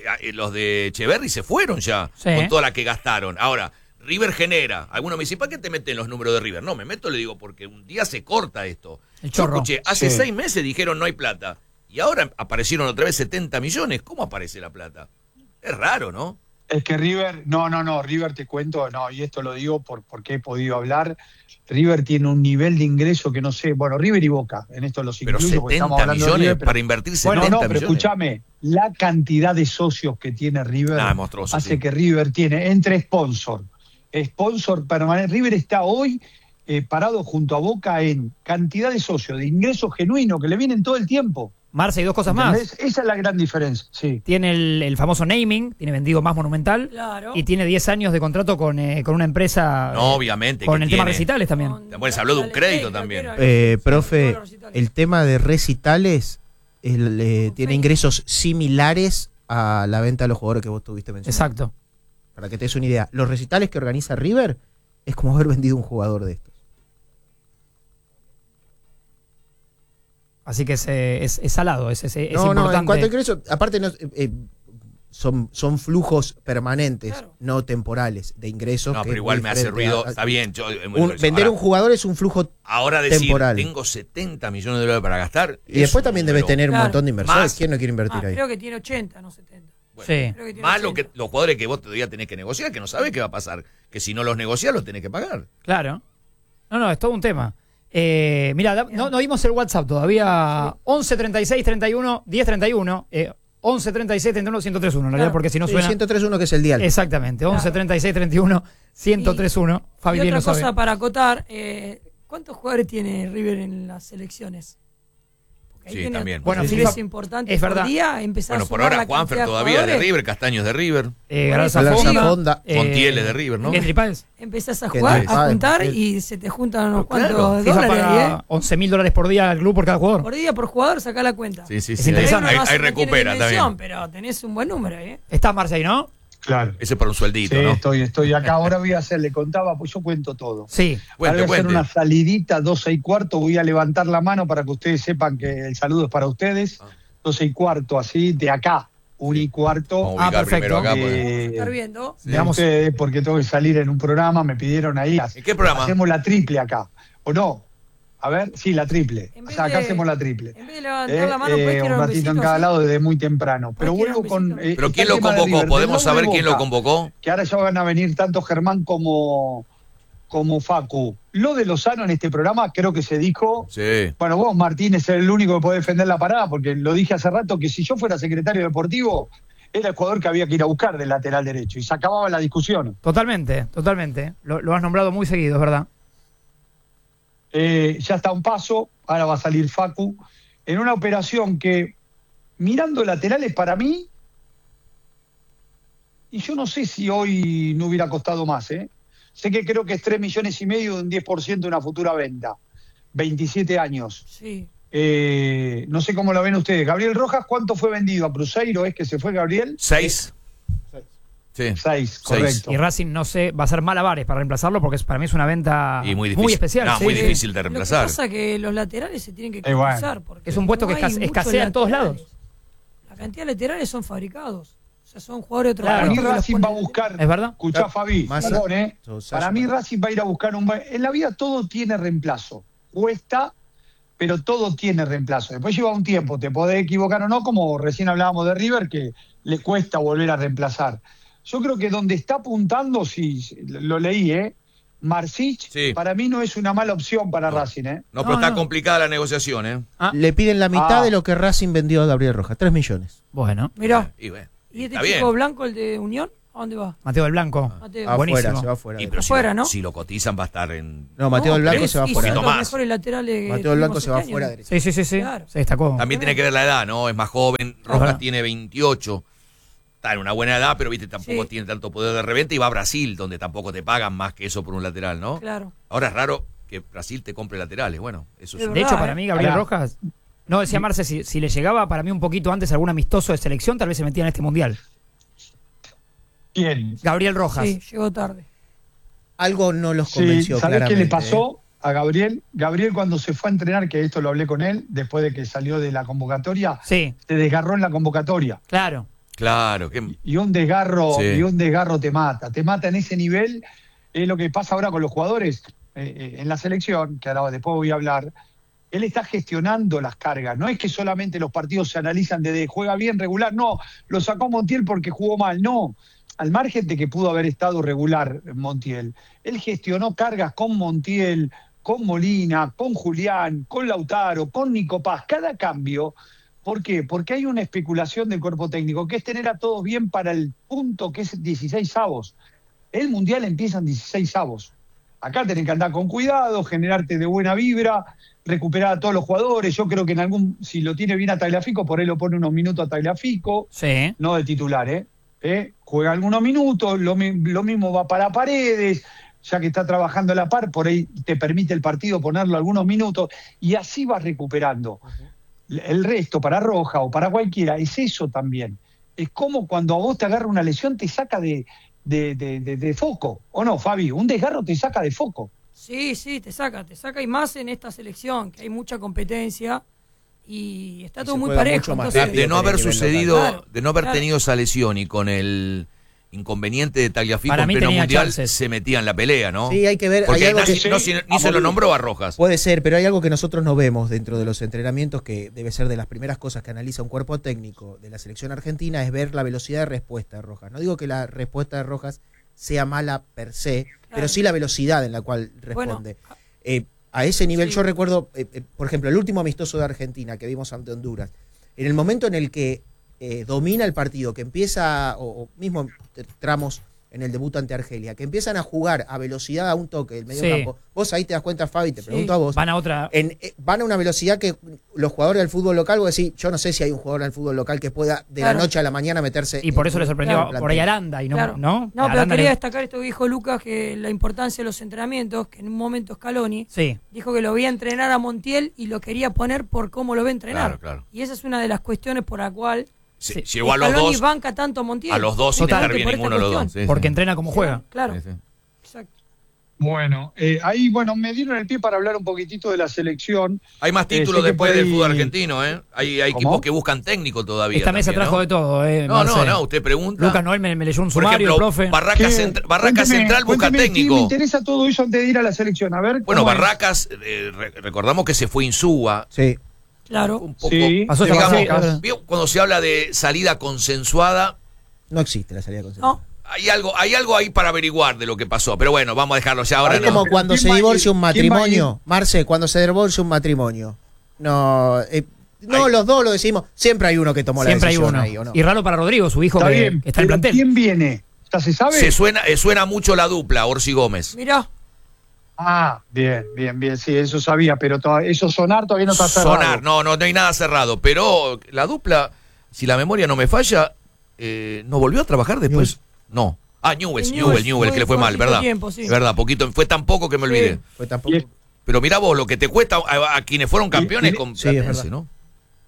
de Echeverry se fueron ya, Sí. con toda la que gastaron. Ahora, River genera. Algunos me dicen, ¿para qué te meten los números de River? No, me meto, le digo, porque un día se corta esto. El Yo chorro. escuché, hace Sí. 6 meses dijeron no hay plata. Y ahora aparecieron otra vez 70 millones. ¿Cómo aparece la plata? Es raro, ¿no? Es que River, no, River te cuento, no, y esto lo digo porque he podido hablar. River tiene un nivel de ingreso que no sé, bueno, River y Boca, en esto los Pero incluyo porque 70 estamos hablando de millones River, pero- para invertir 70 Bueno, no, pero millones. escúchame, la cantidad de socios que tiene River Ah, monstruoso, hace sí. que River tiene entre sponsor permanente. River está hoy parado junto a Boca en cantidad de socios, de ingresos genuinos que le vienen todo el tiempo. Marce, y dos cosas más. ¿Entendés? Esa es la gran diferencia, sí. Tiene el famoso naming, tiene vendido más Monumental. Claro. Y tiene 10 años de contrato con una empresa. No, obviamente. Con que el tema tiene. recitales también. Bueno, se habló de un crédito también. Profe, el tema de recitales tiene ingresos similares a la venta de los jugadores que vos tuviste mencionando. Exacto. Para que te des una idea, los recitales que organiza River es como haber vendido un jugador de estos. Así que es salado, es No, importante. en cuanto a ingreso, aparte son flujos permanentes, Claro. no temporales, de ingresos. No, que pero es igual muy me hace diferente ruido. a- Está bien. Vender ahora, un jugador es un flujo ahora decir, temporal. tengo 70 millones de dólares para gastar. y después es también un debes número. tener un Claro. montón de inversores. Más. ¿Quién no quiere invertir ahí? Creo que tiene 80, no 70. Bueno, Sí. Creo que tiene Más 80. los jugadores que vos todavía tenés que negociar, que no sabés qué va a pasar. Que si no los negociás, los tenés que pagar. Claro. No, es todo un tema. Mira, no dimos el WhatsApp todavía. 11 36 31 10 31. 11 36 31 1031, en realidad, Claro. porque si no Sí, suena. 103.1 que es el dial. Exactamente, 11 36 31 1031. Fabi Y bien otra lo sabe. cosa para acotar, ¿cuántos jugadores tiene River en las selecciones? Porque ahí Sí, tiene también. Bueno, perfiles FIFA- importantes es por verdad. día, empezar Bueno, a por sumar ahora la Juanfer cantidad todavía es de jugadores, River, Castaño es de River. Galarza Galarza Fonda, Fonda. Montiel es de River, ¿no? Gendry Páez. empezás a Que jugar, no, a juntar Montiel. y se te juntan unos Pero claro, cuantos FIFA dólares ahí, paga $11.000 por día al club por cada jugador. Por día, por jugador, sacá la cuenta. Sí, sí, Es sí. interesante. Ahí No tiene recupera dimensión, también. pero tenés un buen número, ¿eh? Está Marseille, ¿no? Claro. Ese es para un sueldito, Sí, ¿no? estoy acá. Ahora voy a hacer, le contaba, pues yo cuento todo. Sí. Ahora voy a hacer Cuente. una salidita, 12:15, voy a levantar la mano para que ustedes sepan que el saludo es para ustedes. 12:15, así, de acá, 1:15. Vamos a ubicar perfecto. primero acá. pues. Estar viendo. De ustedes, porque tengo que salir en un programa, me pidieron ahí. ¿En qué programa? Hacemos la triple acá, ¿o no? A ver, sí, la triple. En O vez sea, acá de- hacemos la triple. En vez de levantar la mano, puedes un tirar un ratito besito en cada así. lado desde muy temprano. Pero tirar vuelvo un con. besito. Pero está ¿quién el lo tema de convocó? River, ¿Podemos del lado de saber quién lo Boca, convocó? que ahora ya van a venir tanto Germán como Facu. Lo de Lozano en este programa creo que se dijo. Sí. Bueno, vos, Martín, es el único que puede defender la parada, porque lo dije hace rato que si yo fuera secretario deportivo, era el jugador que había que ir a buscar del lateral derecho y se acababa la discusión. Totalmente. Lo has nombrado muy seguido, es verdad. Ya está a un paso, ahora va a salir Facu, en una operación que, mirando laterales para mí, y yo no sé si hoy no hubiera costado más, ¿eh? Sé que creo que es 3,5 millones de un 10% de una futura venta. 27 años. Sí. No sé cómo lo ven ustedes. Gabriel Rojas, ¿cuánto fue vendido a Cruzeiro? ¿Es que se fue Gabriel? 6. Sí. 6, correcto. Y Racing, no sé, va a hacer malabares para reemplazarlo porque para mí es una venta Y muy difícil. especial. No, sí. muy difícil de Lo que reemplazar. pasa es que los laterales se tienen que bueno. cotizar. Porque Es un puesto que no hay muchos escasea en todos laterales. lados. La cantidad de laterales son fabricados. O sea, son jugadores de otro Claro. Para mí puesto que los Racing ponen va a de- buscar. ¿Es verdad? Escuchá, Fabi, Massa, perdón, Sosa, Para mí Massa. Racing va a ir a buscar un. En la vida todo tiene reemplazo. Cuesta, pero todo tiene reemplazo. Después lleva un tiempo, te podés equivocar o no, como recién hablábamos de River, que le cuesta volver a reemplazar. Yo creo que donde está apuntando, sí, lo leí, Marsic, Sí. para mí no es una mala opción para Racing, No, pero No, está no. complicada la negociación, ¿eh? Le piden la mitad de lo que Racing vendió a Gabriel Rojas, 3 millones. Bueno, Mirá. Y bueno, ¿Y este está chico bien. blanco, el de Unión? ¿A dónde va? Mateo del Blanco. Mateo. Afuera, Buenísimo. se va afuera. Y pero Afuera, ¿no? si lo cotizan va a estar en... No, Mateo del Blanco pero se va y afuera. son los más. mejores laterales que Mateo del Blanco tuvimos se va este afuera año. derecha. Sí. Claro. Se destacó. También tiene que ver la edad, ¿no? Es más joven. Ajá. Rojas tiene 28. Está en una buena edad, pero viste, tampoco Sí. tiene tanto poder de reventa y va a Brasil, donde tampoco te pagan más que eso por un lateral, ¿no? Claro. Ahora es raro que Brasil te compre laterales. Bueno, eso es De un... De hecho, verdad, para mí, Gabriel Pará. Rojas. No, decía Marce, si le llegaba para mí un poquito antes algún amistoso de selección, tal vez se metía en este mundial. ¿Quién? Gabriel Rojas. Sí, llegó tarde. Algo no los Sí, convenció ¿sabés qué claramente. le pasó a Gabriel? Gabriel cuando se fue a entrenar, que esto lo hablé con él, después de que salió de la convocatoria, Sí, se desgarró en la convocatoria. claro. Claro, que... Y un desgarro, Sí. te mata en ese nivel. Es lo que pasa ahora con los jugadores en la selección, que ahora después voy a hablar. Él está gestionando las cargas, no es que solamente los partidos se analizan desde juega bien, regular, no, lo sacó Montiel porque jugó mal, no, al margen de que pudo haber estado regular Montiel. Él gestionó cargas con Montiel, con Molina, con Julián, con Lautaro, con Nico Paz, cada cambio. ¿Por qué? Porque hay una especulación del cuerpo técnico, que es tener a todos bien para el punto que es 16avos. El Mundial empieza en 16avos. Acá tenés que andar con cuidado, generarte de buena vibra, recuperar a todos los jugadores. Yo creo que si lo tiene bien a Tagliafico, por ahí lo pone unos minutos a Tagliafico, Sí. no de titular, juega algunos minutos, lo mismo va para Paredes, ya que está trabajando a la par, por ahí te permite el partido ponerlo algunos minutos, y así vas recuperando. El resto, para Roja o para cualquiera, es eso también. Es como cuando a vos te agarra una lesión, te saca de foco. ¿O no, Fabi? Un desgarro te saca de foco. Sí, te saca y más en esta selección, que hay mucha competencia y está Y todo se muy juega parejo. mucho más Entonces, De no haber nivel sucedido, local. Claro, de no haber claro. tenido esa lesión y con el inconveniente de Tagliafico Para en mí pleno tenía mundial, chances. se metía en la pelea, ¿no? Sí, hay que ver. Porque hay algo ni, que, ni se lo nombró a Rojas. puede ser, pero hay algo que nosotros no vemos dentro de los entrenamientos, que debe ser de las primeras cosas que analiza un cuerpo técnico de la selección argentina, es ver la velocidad de respuesta de Rojas. No digo que la respuesta de Rojas sea mala per se, pero sí la velocidad en la cual responde. A ese nivel, sí. yo recuerdo, por ejemplo, el último amistoso de Argentina que vimos ante Honduras, en el momento en el que domina el partido, que empieza, o mismo tramos en el debut ante Argelia, que empiezan a jugar a velocidad a un toque del medio Sí. campo, vos ahí te das cuenta, Fabi, te Sí. pregunto a vos, Van a otra. van a una velocidad que los jugadores del fútbol local, vos decís, yo no sé si hay un jugador del fútbol local que pueda de Claro. la noche a la mañana meterse. Y por eso le sorprendió en el por ahí plantel. Aranda y no, Claro. ¿no? No, pero Aranda quería le- destacar esto que dijo Lucas, que la importancia de los entrenamientos, que en un momento Scaloni Sí. dijo que lo veía entrenar a Montiel y lo quería poner por cómo lo ve entrenar. Claro, claro. Y esa es una de las cuestiones por la cual Sí. Llegó a los Scaloni dos, banca tanto a Montiel. a los dos sin Total. estar bien Por esta ninguno de los dos. cuestión. Sí, Porque sí. entrena como juega. Claro, Sí, sí. exacto. Bueno, ahí, bueno, me dieron el pie para hablar un poquitito de la selección. Hay más títulos sé que después por ahí- del fútbol argentino, ¿eh? Hay ¿Cómo? equipos que buscan técnico todavía. Esta mesa también, trajo ¿no? de todo, No, Marce. usted pregunta. Lucas Noel me leyó un Por sumario, ejemplo, profe. Barracas, ¿Qué? Barracas Cuénteme, Central busca cuénteme, técnico. Me interesa todo eso antes de ir a la selección. A ver. Bueno, ¿cómo es? Barracas, recordamos que se fue Insúa. Sí. Claro. Un poco, Sí, Pasó de esta digamos, Barracas. ¿vio cuando se habla de salida consensuada, No existe la salida consensuada. No, hay algo ahí para averiguar de lo que pasó. Pero bueno, vamos a dejarlo ya ahora. Es No. como Pero cuando ¿quién se va a ir? divorcia un ¿Quién va a ir? matrimonio, Marce, cuando se divorcia un matrimonio. No, no, Ay. los dos lo decimos, siempre hay uno que tomó Siempre la hay decisión uno. ahí, ¿o no? Y raro para Rodrigo, su hijo Está que bien. está en pero plantel. ¿quién viene? ¿Ya se sabe? Se suena mucho la dupla, Orsi Gómez. mirá. Ah, bien, sí, eso sabía, pero eso sonar todavía no está cerrado. Sonar, no hay nada cerrado. Pero la dupla, si la memoria no me falla, ¿no volvió a trabajar después? No. Ah, Newell's, que le fue mal, poquito ¿verdad? tiempo, sí. ¿Verdad? Poquito, fue tan poco que me olvidé. Fue tampoco. Y es- Pero mira vos, lo que te cuesta a quienes fueron campeones con sí, es Platense, verdad. ¿no?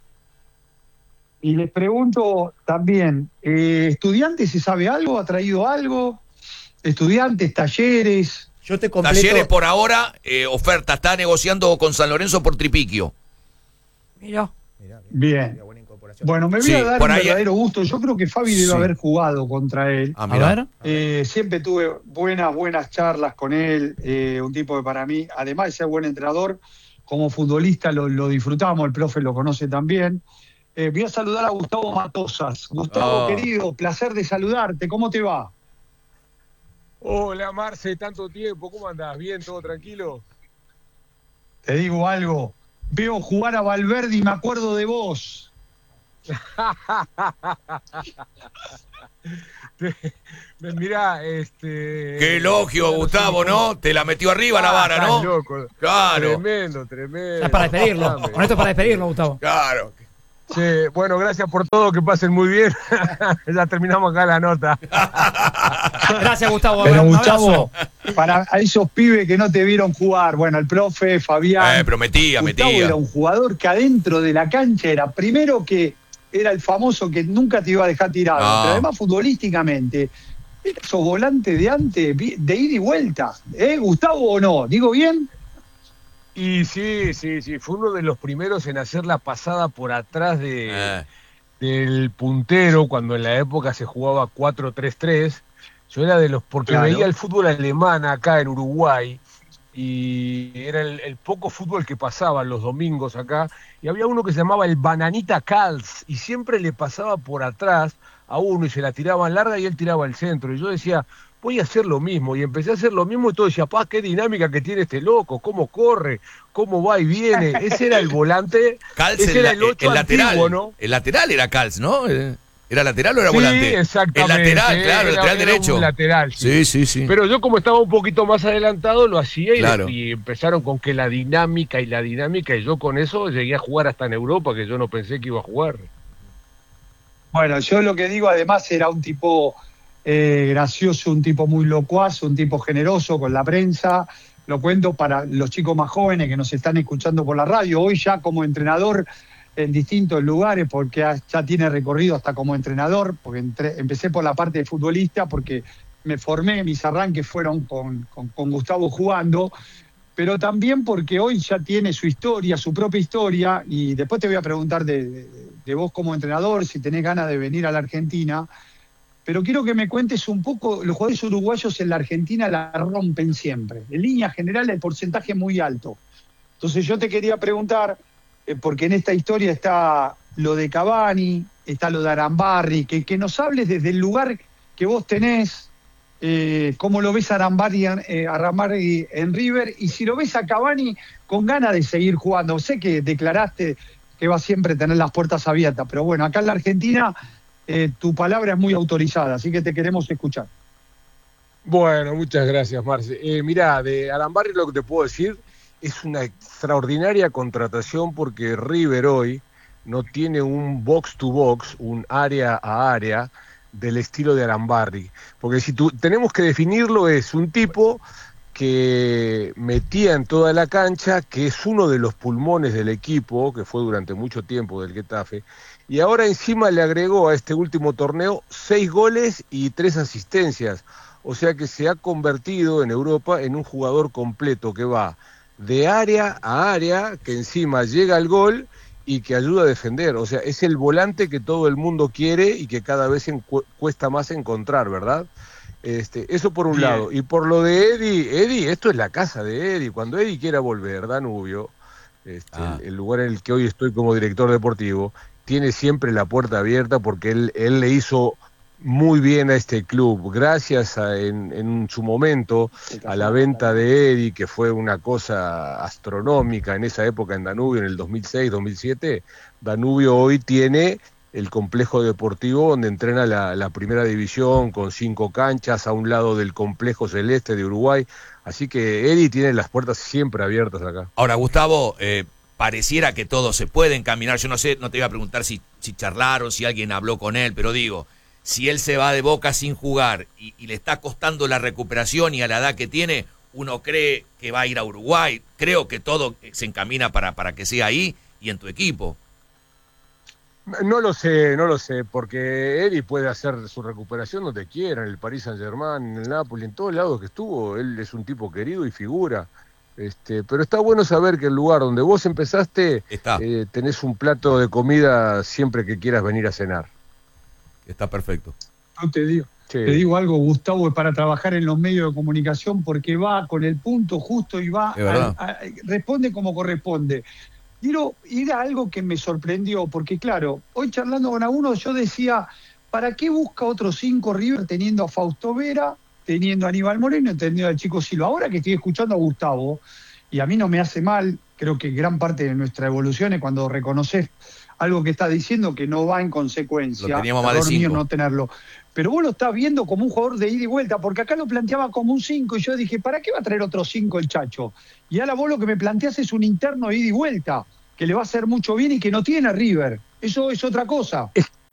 Y les pregunto también, ¿Estudiantes se sabe algo? ¿Ha traído algo? ¿Estudiantes, talleres? Yo te completo. Talleres por ahora, oferta, está negociando con San Lorenzo por Tripiquio. Mirá. Mirá, Bien. mirá, buena incorporación. Bueno, me voy Sí, a dar por un ahí- verdadero gusto. Yo creo que Fabi debe Sí. haber jugado contra él. Ah, A mirá. ver. Siempre tuve buenas charlas con él, un tipo que para mí, además de ser buen entrenador, como futbolista lo disfrutamos, el profe lo conoce también. Voy a saludar a Gustavo Matosas. Gustavo, Oh. querido, placer de saludarte. ¿Cómo te va? Hola Marce, tanto tiempo, ¿cómo andás? ¿Bien? ¿Todo tranquilo? Te digo algo. Veo jugar a Valverde y me acuerdo de vos. Mirá, Qué elogio, Gustavo, ¿no? Te la metió arriba la vara, Estás ¿no? loco. Claro, Tremendo. Es para despedirlo. Dame. Con esto es para despedirlo, Gustavo. claro. Sí, bueno, gracias por todo, que pasen muy bien. Ya terminamos acá la nota. Gracias, Gustavo. Pero Un abrazo. Gustavo, para a esos pibes que no te vieron jugar, bueno, el profe, Fabián. Pero metía. Gustavo era un jugador que adentro de la cancha era, primero que era el famoso que nunca te iba a dejar tirado, No. pero además futbolísticamente, era esos volantes de antes, de ida y vuelta. ¿Gustavo o no? ¿Digo bien? Y sí, fue uno de los primeros en hacer la pasada por atrás del puntero, cuando en la época se jugaba 4-3-3. Yo era de los, porque Claro. veía el fútbol alemán acá en Uruguay, y era el poco fútbol que pasaba los domingos acá, y había uno que se llamaba el Bananita Kals, y siempre le pasaba por atrás a uno y se la tiraban larga y él tiraba al centro, y yo decía, voy a hacer lo mismo, y empecé a hacer lo mismo y todo decía, qué dinámica que tiene este loco, cómo corre, cómo va y viene. Ese era el volante, Calz, ese era el 8 lateral. antiguo, ¿no? El lateral era Calz, ¿no? ¿Era lateral o era Sí, volante? exactamente. El lateral, claro, el Era- lateral era derecho. un lateral, sí. Sí. Pero yo como estaba un poquito más adelantado lo hacía y, Claro. y empezaron con que la dinámica y yo con eso llegué a jugar hasta en Europa, que yo no pensé que iba a jugar. Bueno, yo lo que digo además era un tipo gracioso, un tipo muy locuaz, un tipo generoso con la prensa. Lo cuento para los chicos más jóvenes que nos están escuchando por la radio. Hoy ya como entrenador en distintos lugares, porque ya tiene recorrido hasta como entrenador, porque empecé por la parte de futbolista, porque me formé, mis arranques fueron con Gustavo jugando, pero también porque hoy ya tiene su historia, su propia historia, y después te voy a preguntar de vos como entrenador, si tenés ganas de venir a la Argentina, pero quiero que me cuentes un poco, los jugadores uruguayos en la Argentina la rompen siempre, en línea general el porcentaje es muy alto. Entonces yo te quería preguntar, porque en esta historia está lo de Cavani, está lo de Arambarri, que nos hables desde el lugar que vos tenés, cómo lo ves a Arambarri en River, y si lo ves a Cavani con ganas de seguir jugando. Sé que declaraste que va siempre a tener las puertas abiertas, pero bueno, acá en la Argentina tu palabra es muy autorizada, así que te queremos escuchar. Bueno, muchas gracias, Marce. Mirá, de Arambarri lo que te puedo decir es una extraordinaria contratación porque River hoy no tiene un box to box, un área a área del estilo de Arambarri. Porque si tenemos que definirlo, es un tipo que metía en toda la cancha, que es uno de los pulmones del equipo, que fue durante mucho tiempo del Getafe, y ahora encima le agregó a este último torneo 6 goles y 3 asistencias. O sea que se ha convertido en Europa en un jugador completo que va de área a área, que encima llega al gol y que ayuda a defender. O sea, es el volante que todo el mundo quiere y que cada vez cuesta más encontrar, ¿verdad? Eso por un lado. Y por lo de Eddie, esto es la casa de Eddie. Cuando Eddie quiera volver, Danubio, el lugar en el que hoy estoy como director deportivo, tiene siempre la puerta abierta porque él le hizo muy bien a este club, gracias en su momento a la venta de Eddie, que fue una cosa astronómica en esa época en Danubio, en el 2006-2007. Danubio hoy tiene el complejo deportivo donde entrena la primera división con 5 canchas a un lado del complejo celeste de Uruguay, así que Eddie tiene las puertas siempre abiertas acá. Ahora, Gustavo, pareciera que todo se puede encaminar, yo no sé, no te iba a preguntar si charlaron, si alguien habló con él, pero digo, si él se va de Boca sin jugar y le está costando la recuperación y a la edad que tiene, uno cree que va a ir a Uruguay. Creo que todo se encamina para que sea ahí y en tu equipo. No lo sé, porque Eddie puede hacer su recuperación donde quiera, en el Paris Saint-Germain, en el Napoli, en todos lados que estuvo. Él es un tipo querido y figura. Pero está bueno saber que el lugar donde vos empezaste, tenés un plato de comida siempre que quieras venir a cenar. Está perfecto. No te digo. Sí. Te digo algo, Gustavo, es para trabajar en los medios de comunicación porque va con el punto justo y va responde como corresponde. Quiero ir a algo que me sorprendió, porque claro, hoy charlando con alguno yo decía, ¿para qué busca otros 5 River teniendo a Fausto Vera, teniendo a Aníbal Moreno y teniendo al Chico Silva? Ahora que estoy escuchando a Gustavo, y a mí no me hace mal, creo que gran parte de nuestra evolución es cuando reconoces algo que está diciendo que no va en consecuencia. Lo teníamos más de 5. No tenerlo. Pero vos lo estás viendo como un jugador de ida y vuelta, porque acá lo planteaba como un 5 y yo dije, ¿para qué va a traer otros 5 el Chacho? Y ahora vos lo que me planteás es un interno de ida y vuelta, que le va a hacer mucho bien y que no tiene a River. Eso es otra cosa.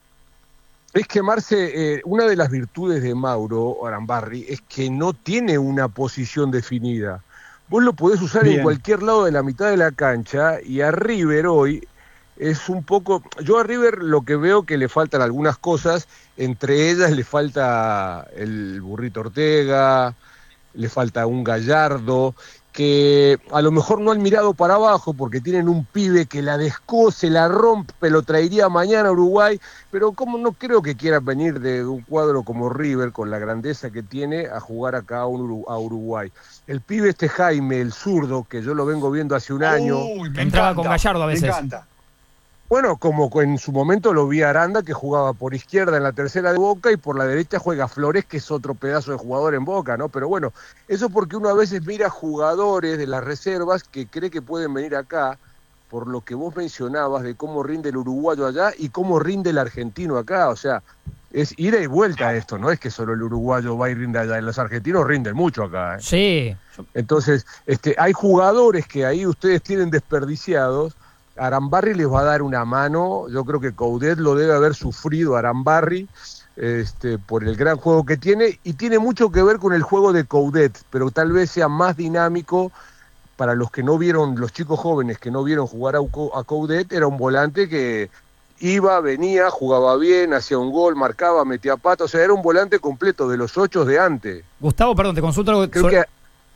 Es que, Marce, una de las virtudes de Mauro Arambarri es que no tiene una posición definida. Vos lo podés usar en cualquier lado de la mitad de la cancha, y a River hoy es un poco... Yo a River lo que veo que le faltan algunas cosas, entre ellas le falta el Burrito Ortega, le falta un Gallardo, que a lo mejor no han mirado para abajo porque tienen un pibe que la descose, la rompe, lo traería mañana a Uruguay, pero como no creo que quieran venir de un cuadro como River, con la grandeza que tiene, a jugar acá a Uruguay. El pibe Jaime, el zurdo, que yo lo vengo viendo hace un año. Que entraba con Gallardo a veces. Me encanta. Bueno, como en su momento lo vi a Aranda, que jugaba por izquierda en la tercera de Boca, y por la derecha juega Flores, que es otro pedazo de jugador en Boca, ¿no? Pero bueno, eso porque uno a veces mira jugadores de las reservas que cree que pueden venir acá, por lo que vos mencionabas de cómo rinde el uruguayo allá y cómo rinde el argentino acá. O sea, es ida y vuelta esto, no es que solo el uruguayo va y rinde allá, los argentinos rinden mucho acá, ¿eh? Sí. Entonces, hay jugadores que ahí ustedes tienen desperdiciados. Arambarri les va a dar una mano. Yo creo que Coudet lo debe haber sufrido Arambarri, por el gran juego que tiene, y tiene mucho que ver con el juego de Coudet, pero tal vez sea más dinámico para los que no vieron, los chicos jóvenes que no vieron jugar a Coudet. Era un volante que iba, venía, jugaba bien, hacía un gol, marcaba, metía pata, o sea, era un volante completo de los 8 de antes. Gustavo, perdón, te consulto algo. Creo que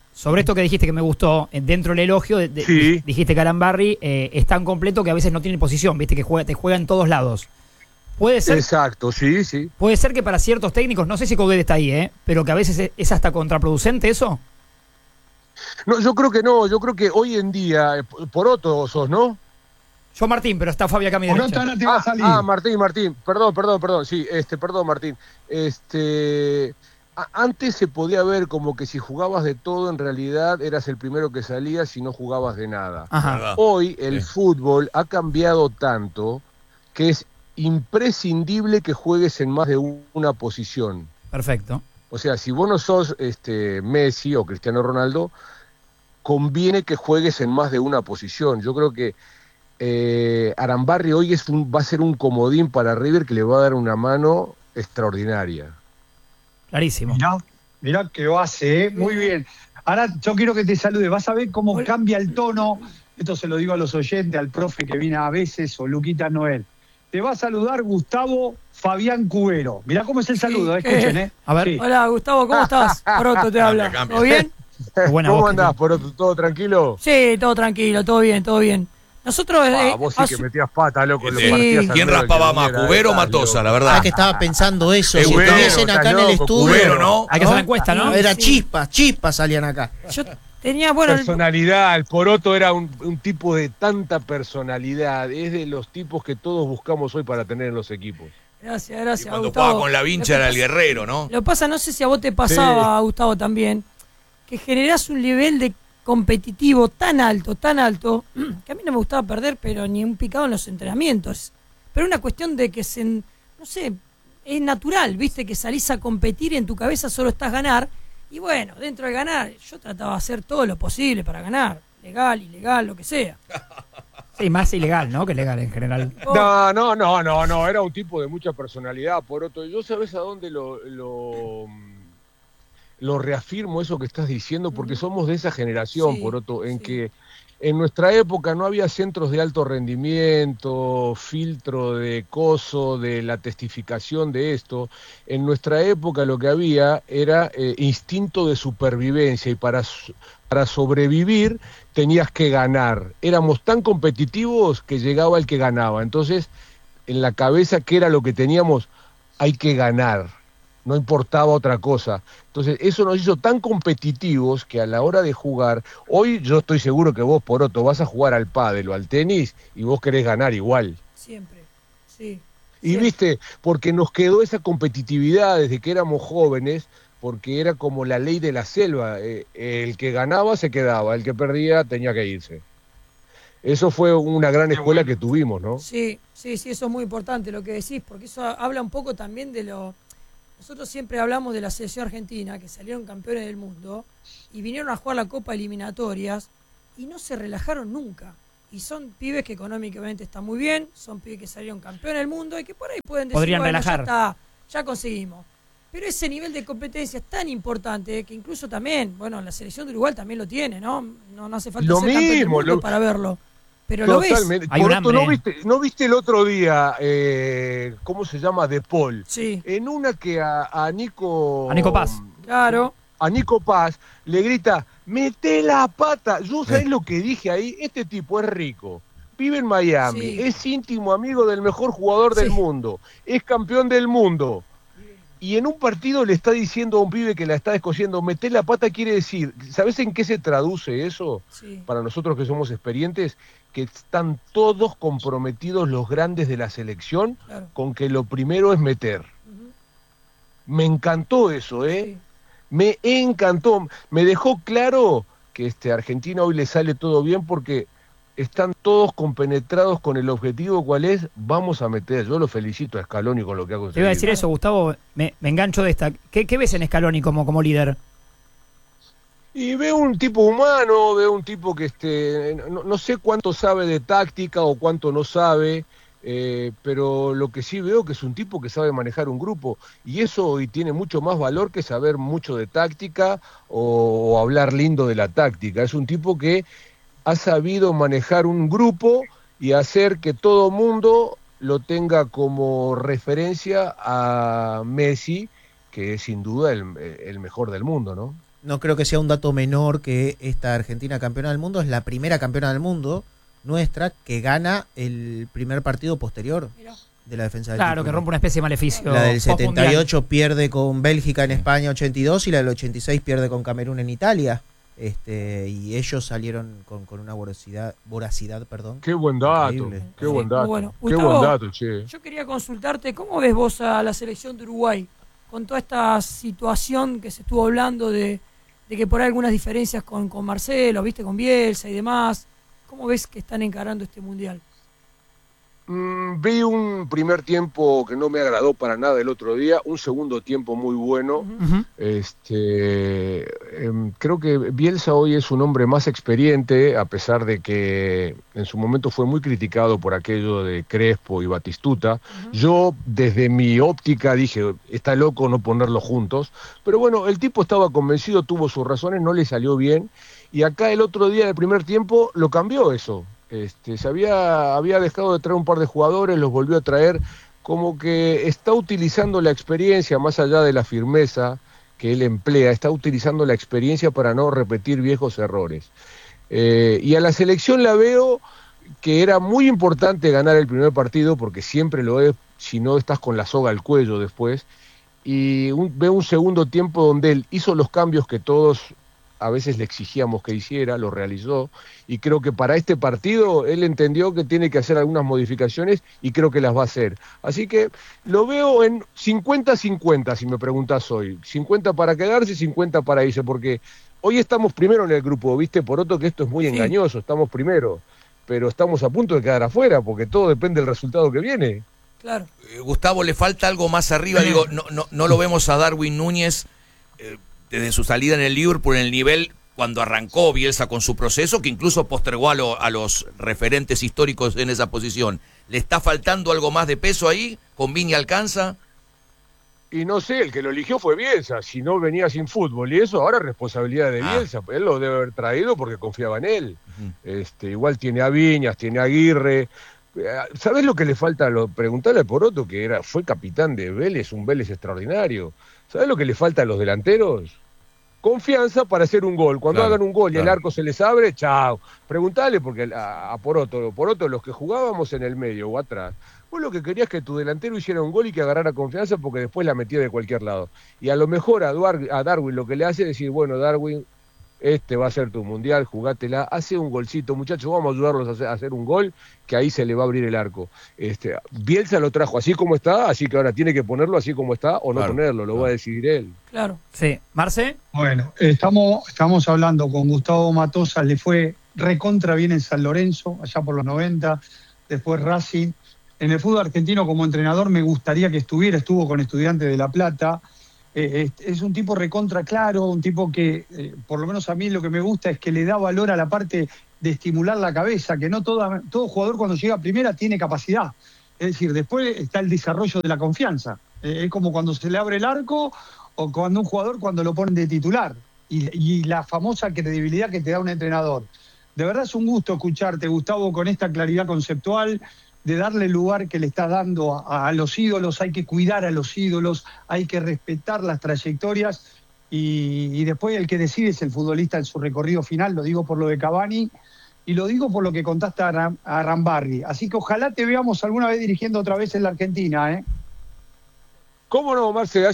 sobre esto que dijiste que me gustó, dentro del elogio, Sí. dijiste que Alan Barry es tan completo que a veces no tiene posición, viste que te juega en todos lados. Puede ser, Exacto, sí. puede ser que para ciertos técnicos, no sé si Coudet está ahí, pero que a veces es hasta contraproducente eso. No, yo creo que no, yo creo que hoy en día, Poroto sos, ¿no? Yo Martín, pero está Fabi acá a mi derecha. Poroto no te va a salir. Martín, perdón, sí, perdón, Martín. Antes se podía ver como que si jugabas de todo, en realidad eras el primero que salía si no jugabas de nada. Ajá. ¿Verdad? Hoy el Sí. fútbol ha cambiado tanto que es imprescindible que juegues en más de una posición. Perfecto. O sea, si vos no sos Messi o Cristiano Ronaldo, conviene que juegues en más de una posición. Yo creo que Arambarri hoy va a ser un comodín para River que le va a dar una mano extraordinaria. Clarísimo. Mirá que lo hace, muy bien. Ahora yo quiero que te salude, vas a ver cómo cambia el tono, esto se lo digo a los oyentes, al profe que viene a veces, o Luquita Noel. Te va a saludar Gustavo Fabián Cubero. Mirá cómo es el saludo, escuchen, A ver. Sí. Hola, Gustavo, ¿cómo estás? Pronto te habla. Cambia. ¿Todo bien? Qué buena ¿Cómo voz que andás, tiene. Poroto? ¿Todo tranquilo? Sí, todo tranquilo, todo bien, todo bien. Nosotros... Vos sí que metías pata, loco. Sí. lo partías al ¿Quién medio raspaba que más, viniera, Cubero o estás Matosa, loco. la verdad? Ah, que estaba pensando eso. Si Cubero, estuviesen estás acá en el loco, estudio. Cubero, ¿no? Hay que hacer la encuesta, ¿no? Era Sí. chispas salían acá. Yo tenía, bueno... Personalidad, el Poroto era un tipo de tanta personalidad, es de los tipos que todos buscamos hoy para tener en los equipos. Gracias, Y cuando Gustavo. jugaba con la vincha era el guerrero, ¿no? Lo que pasa, no sé si a vos te pasaba, Gustavo, también, que generás un nivel de competitivo tan alto, que a mí no me gustaba perder, pero ni un picado en los entrenamientos. Pero una cuestión de que no sé, es natural, viste, que salís a competir y en tu cabeza solo estás ganar. Y bueno, dentro de ganar, yo trataba de hacer todo lo posible para ganar. Legal, ilegal, lo que sea. Sí, más ilegal, ¿no? Que legal en general. No, era un tipo de mucha personalidad, Poroto. Yo sabes a dónde lo reafirmo eso que estás diciendo, porque somos de esa generación, Sí, Poroto, en sí. que en nuestra época no había centros de alto rendimiento, filtro de coso, de la testificación de esto. En nuestra época lo que había era instinto de supervivencia y para sobrevivir tenías que ganar. Éramos tan competitivos que llegaba el que ganaba. Entonces, en la cabeza, ¿qué era lo que teníamos? Hay que ganar. No importaba otra cosa. Entonces, eso nos hizo tan competitivos que a la hora de jugar, hoy yo estoy seguro que vos, Poroto, vas a jugar al pádel o al tenis y vos querés ganar igual. Siempre, sí. Y Siempre. viste, porque nos quedó esa competitividad desde que éramos jóvenes, porque era como la ley de la selva. El que ganaba se quedaba, el que perdía tenía que irse. Eso fue una gran escuela que tuvimos, ¿no? Sí, eso es muy importante lo que decís, porque eso habla un poco también de lo... Nosotros siempre hablamos de la selección argentina, que salieron campeones del mundo, y vinieron a jugar la Copa Eliminatorias, y no se relajaron nunca. Y son pibes que económicamente están muy bien, son pibes que salieron campeones del mundo, y que por ahí pueden decir, Podrían bueno, relajar. ya está, ya conseguimos. Pero ese nivel de competencia es tan importante que incluso también, bueno, la selección de Uruguay también lo tiene, ¿no? No hace falta Lo ser campeón del mismo, mundo para verlo. Pero lo ves. Totalmente. Hay un Poroto, hambre. ¿no viste el otro día, cómo se llama, De Paul? Sí, En una que a Nico... A Nico Paz. claro. A Nico Paz le grita, ¡mete la pata! Yo, ¿sabés lo que dije ahí? Este tipo es rico, vive en Miami, Sí. es íntimo amigo del mejor jugador del Sí. mundo, es campeón del mundo. Y en un partido le está diciendo a un pibe que la está descosiendo, meté la pata, quiere decir, ¿sabés en qué se traduce eso? Sí. Para nosotros que somos experientes, que están todos comprometidos los grandes de la selección Claro. con que lo primero es meter. Ujú. Me encantó eso, Sí. Me encantó. Me dejó claro que Argentina hoy le sale todo bien porque están todos compenetrados con el objetivo, ¿cuál es? Vamos a meter. Yo lo felicito a Scaloni con lo que ha conseguido. Te iba a decir eso, Gustavo, me engancho de esta. ¿Qué ves en Scaloni como líder? Y veo un tipo humano, veo un tipo que no sé cuánto sabe de táctica o cuánto no sabe, pero lo que sí veo que es un tipo que sabe manejar un grupo y eso hoy tiene mucho más valor que saber mucho de táctica o hablar lindo de la táctica. Es un tipo que ha sabido manejar un grupo y hacer que todo mundo lo tenga como referencia a Messi, que es sin duda el mejor del mundo, ¿no? no creo que sea un dato menor que esta Argentina campeona del mundo es la primera campeona del mundo nuestra que gana el primer partido posterior Mirá. de la defensa del Claro, título. que rompe una especie de maleficio. La del postmundial. 78 pierde con Bélgica en España 82 y la del 86 pierde con Camerún en Italia. Y ellos salieron con una voracidad, perdón. Qué buen dato, increíble. qué buen dato. Bueno, Qué Gustavo, buen dato, che. Yo quería consultarte, ¿cómo ves vos a la selección de Uruguay? Con toda esta situación que se estuvo hablando de que por ahí algunas diferencias con Marcelo, viste, con Bielsa y demás. ¿Cómo ves que están encarando este mundial? Vi un primer tiempo que no me agradó para nada el otro día, un segundo tiempo muy bueno. Ujú. Creo que Bielsa hoy es un hombre más experiente, a pesar de que en su momento fue muy criticado por aquello de Crespo y Batistuta. Yo, desde mi óptica, dije, está loco no ponerlos juntos, pero bueno, el tipo estaba convencido, tuvo sus razones, no le salió bien, y acá el otro día, en el primer tiempo, lo cambió eso. Se había dejado de traer un par de jugadores, los volvió a traer, como que está utilizando la experiencia, más allá de la firmeza que él emplea, está utilizando la experiencia para no repetir viejos errores. Y a la selección la veo que era muy importante ganar el primer partido, porque siempre lo es, si no estás con la soga al cuello después, y veo un segundo tiempo donde él hizo los cambios que todos a veces le exigíamos que hiciera, lo realizó, y creo que para este partido él entendió que tiene que hacer algunas modificaciones y creo que las va a hacer. Así que lo veo en 50-50, si me preguntás hoy. 50 para quedarse, 50 para irse, porque hoy estamos primero en el grupo, ¿viste? Por otro que esto es muy engañoso, estamos primero, pero estamos a punto de quedar afuera, porque todo depende del resultado que viene. Claro. Gustavo, le falta algo más arriba, digo, no lo vemos a Darwin Núñez desde su salida en el Liverpool en el nivel cuando arrancó Bielsa con su proceso, que incluso postergó a los referentes históricos en esa posición. ¿Le está faltando algo más de peso ahí? ¿Con Vini alcanza? Y no sé, el que lo eligió fue Bielsa, si no venía sin fútbol, y eso ahora es responsabilidad de Bielsa, él lo debe haber traído porque confiaba en él. Igual tiene a Viñas, tiene a Aguirre. ¿Sabés lo que le falta? Preguntale a Poroto, que fue capitán de Vélez, un Vélez extraordinario. ¿Sabés lo que le falta a los delanteros? Confianza para hacer un gol. Cuando hagan un gol y el arco se les abre, chao. Preguntale porque a Poroto, los que jugábamos en el medio o atrás, vos lo que querías es que tu delantero hiciera un gol y que agarrara confianza porque después la metía de cualquier lado. Y a lo mejor a Darwin lo que le hace es decir, bueno, Darwin, este va a ser tu mundial, jugátela, hace un golcito, muchachos, vamos a ayudarlos a hacer un gol, que ahí se le va a abrir el arco. Bielsa lo trajo así como está, así que ahora tiene que ponerlo así como está o no ponerlo, lo va a decidir él. Claro. Sí. ¿Marce? Bueno, estamos hablando con Gustavo Matosas, le fue recontra bien en San Lorenzo, allá por los 90, después Racing. En el fútbol argentino como entrenador me gustaría que estuvo con Estudiantes de La Plata. Es un tipo recontra claro, un tipo que, por lo menos a mí lo que me gusta es que le da valor a la parte de estimular la cabeza, que no todo jugador cuando llega a primera tiene capacidad. Es decir, después está el desarrollo de la confianza. Es como cuando se le abre el arco o cuando un jugador cuando lo ponen de titular. Y la famosa credibilidad que te da un entrenador. De verdad es un gusto escucharte, Gustavo, con esta claridad conceptual, de darle el lugar que le está dando a los ídolos. Hay que cuidar a los ídolos, hay que respetar las trayectorias y después el que decide es el futbolista en su recorrido final. Lo digo por lo de Cavani y lo digo por lo que contaste a Rambarri. Así que ojalá te veamos alguna vez dirigiendo otra vez en la Argentina, ¿eh? ¿Cómo no, Marce?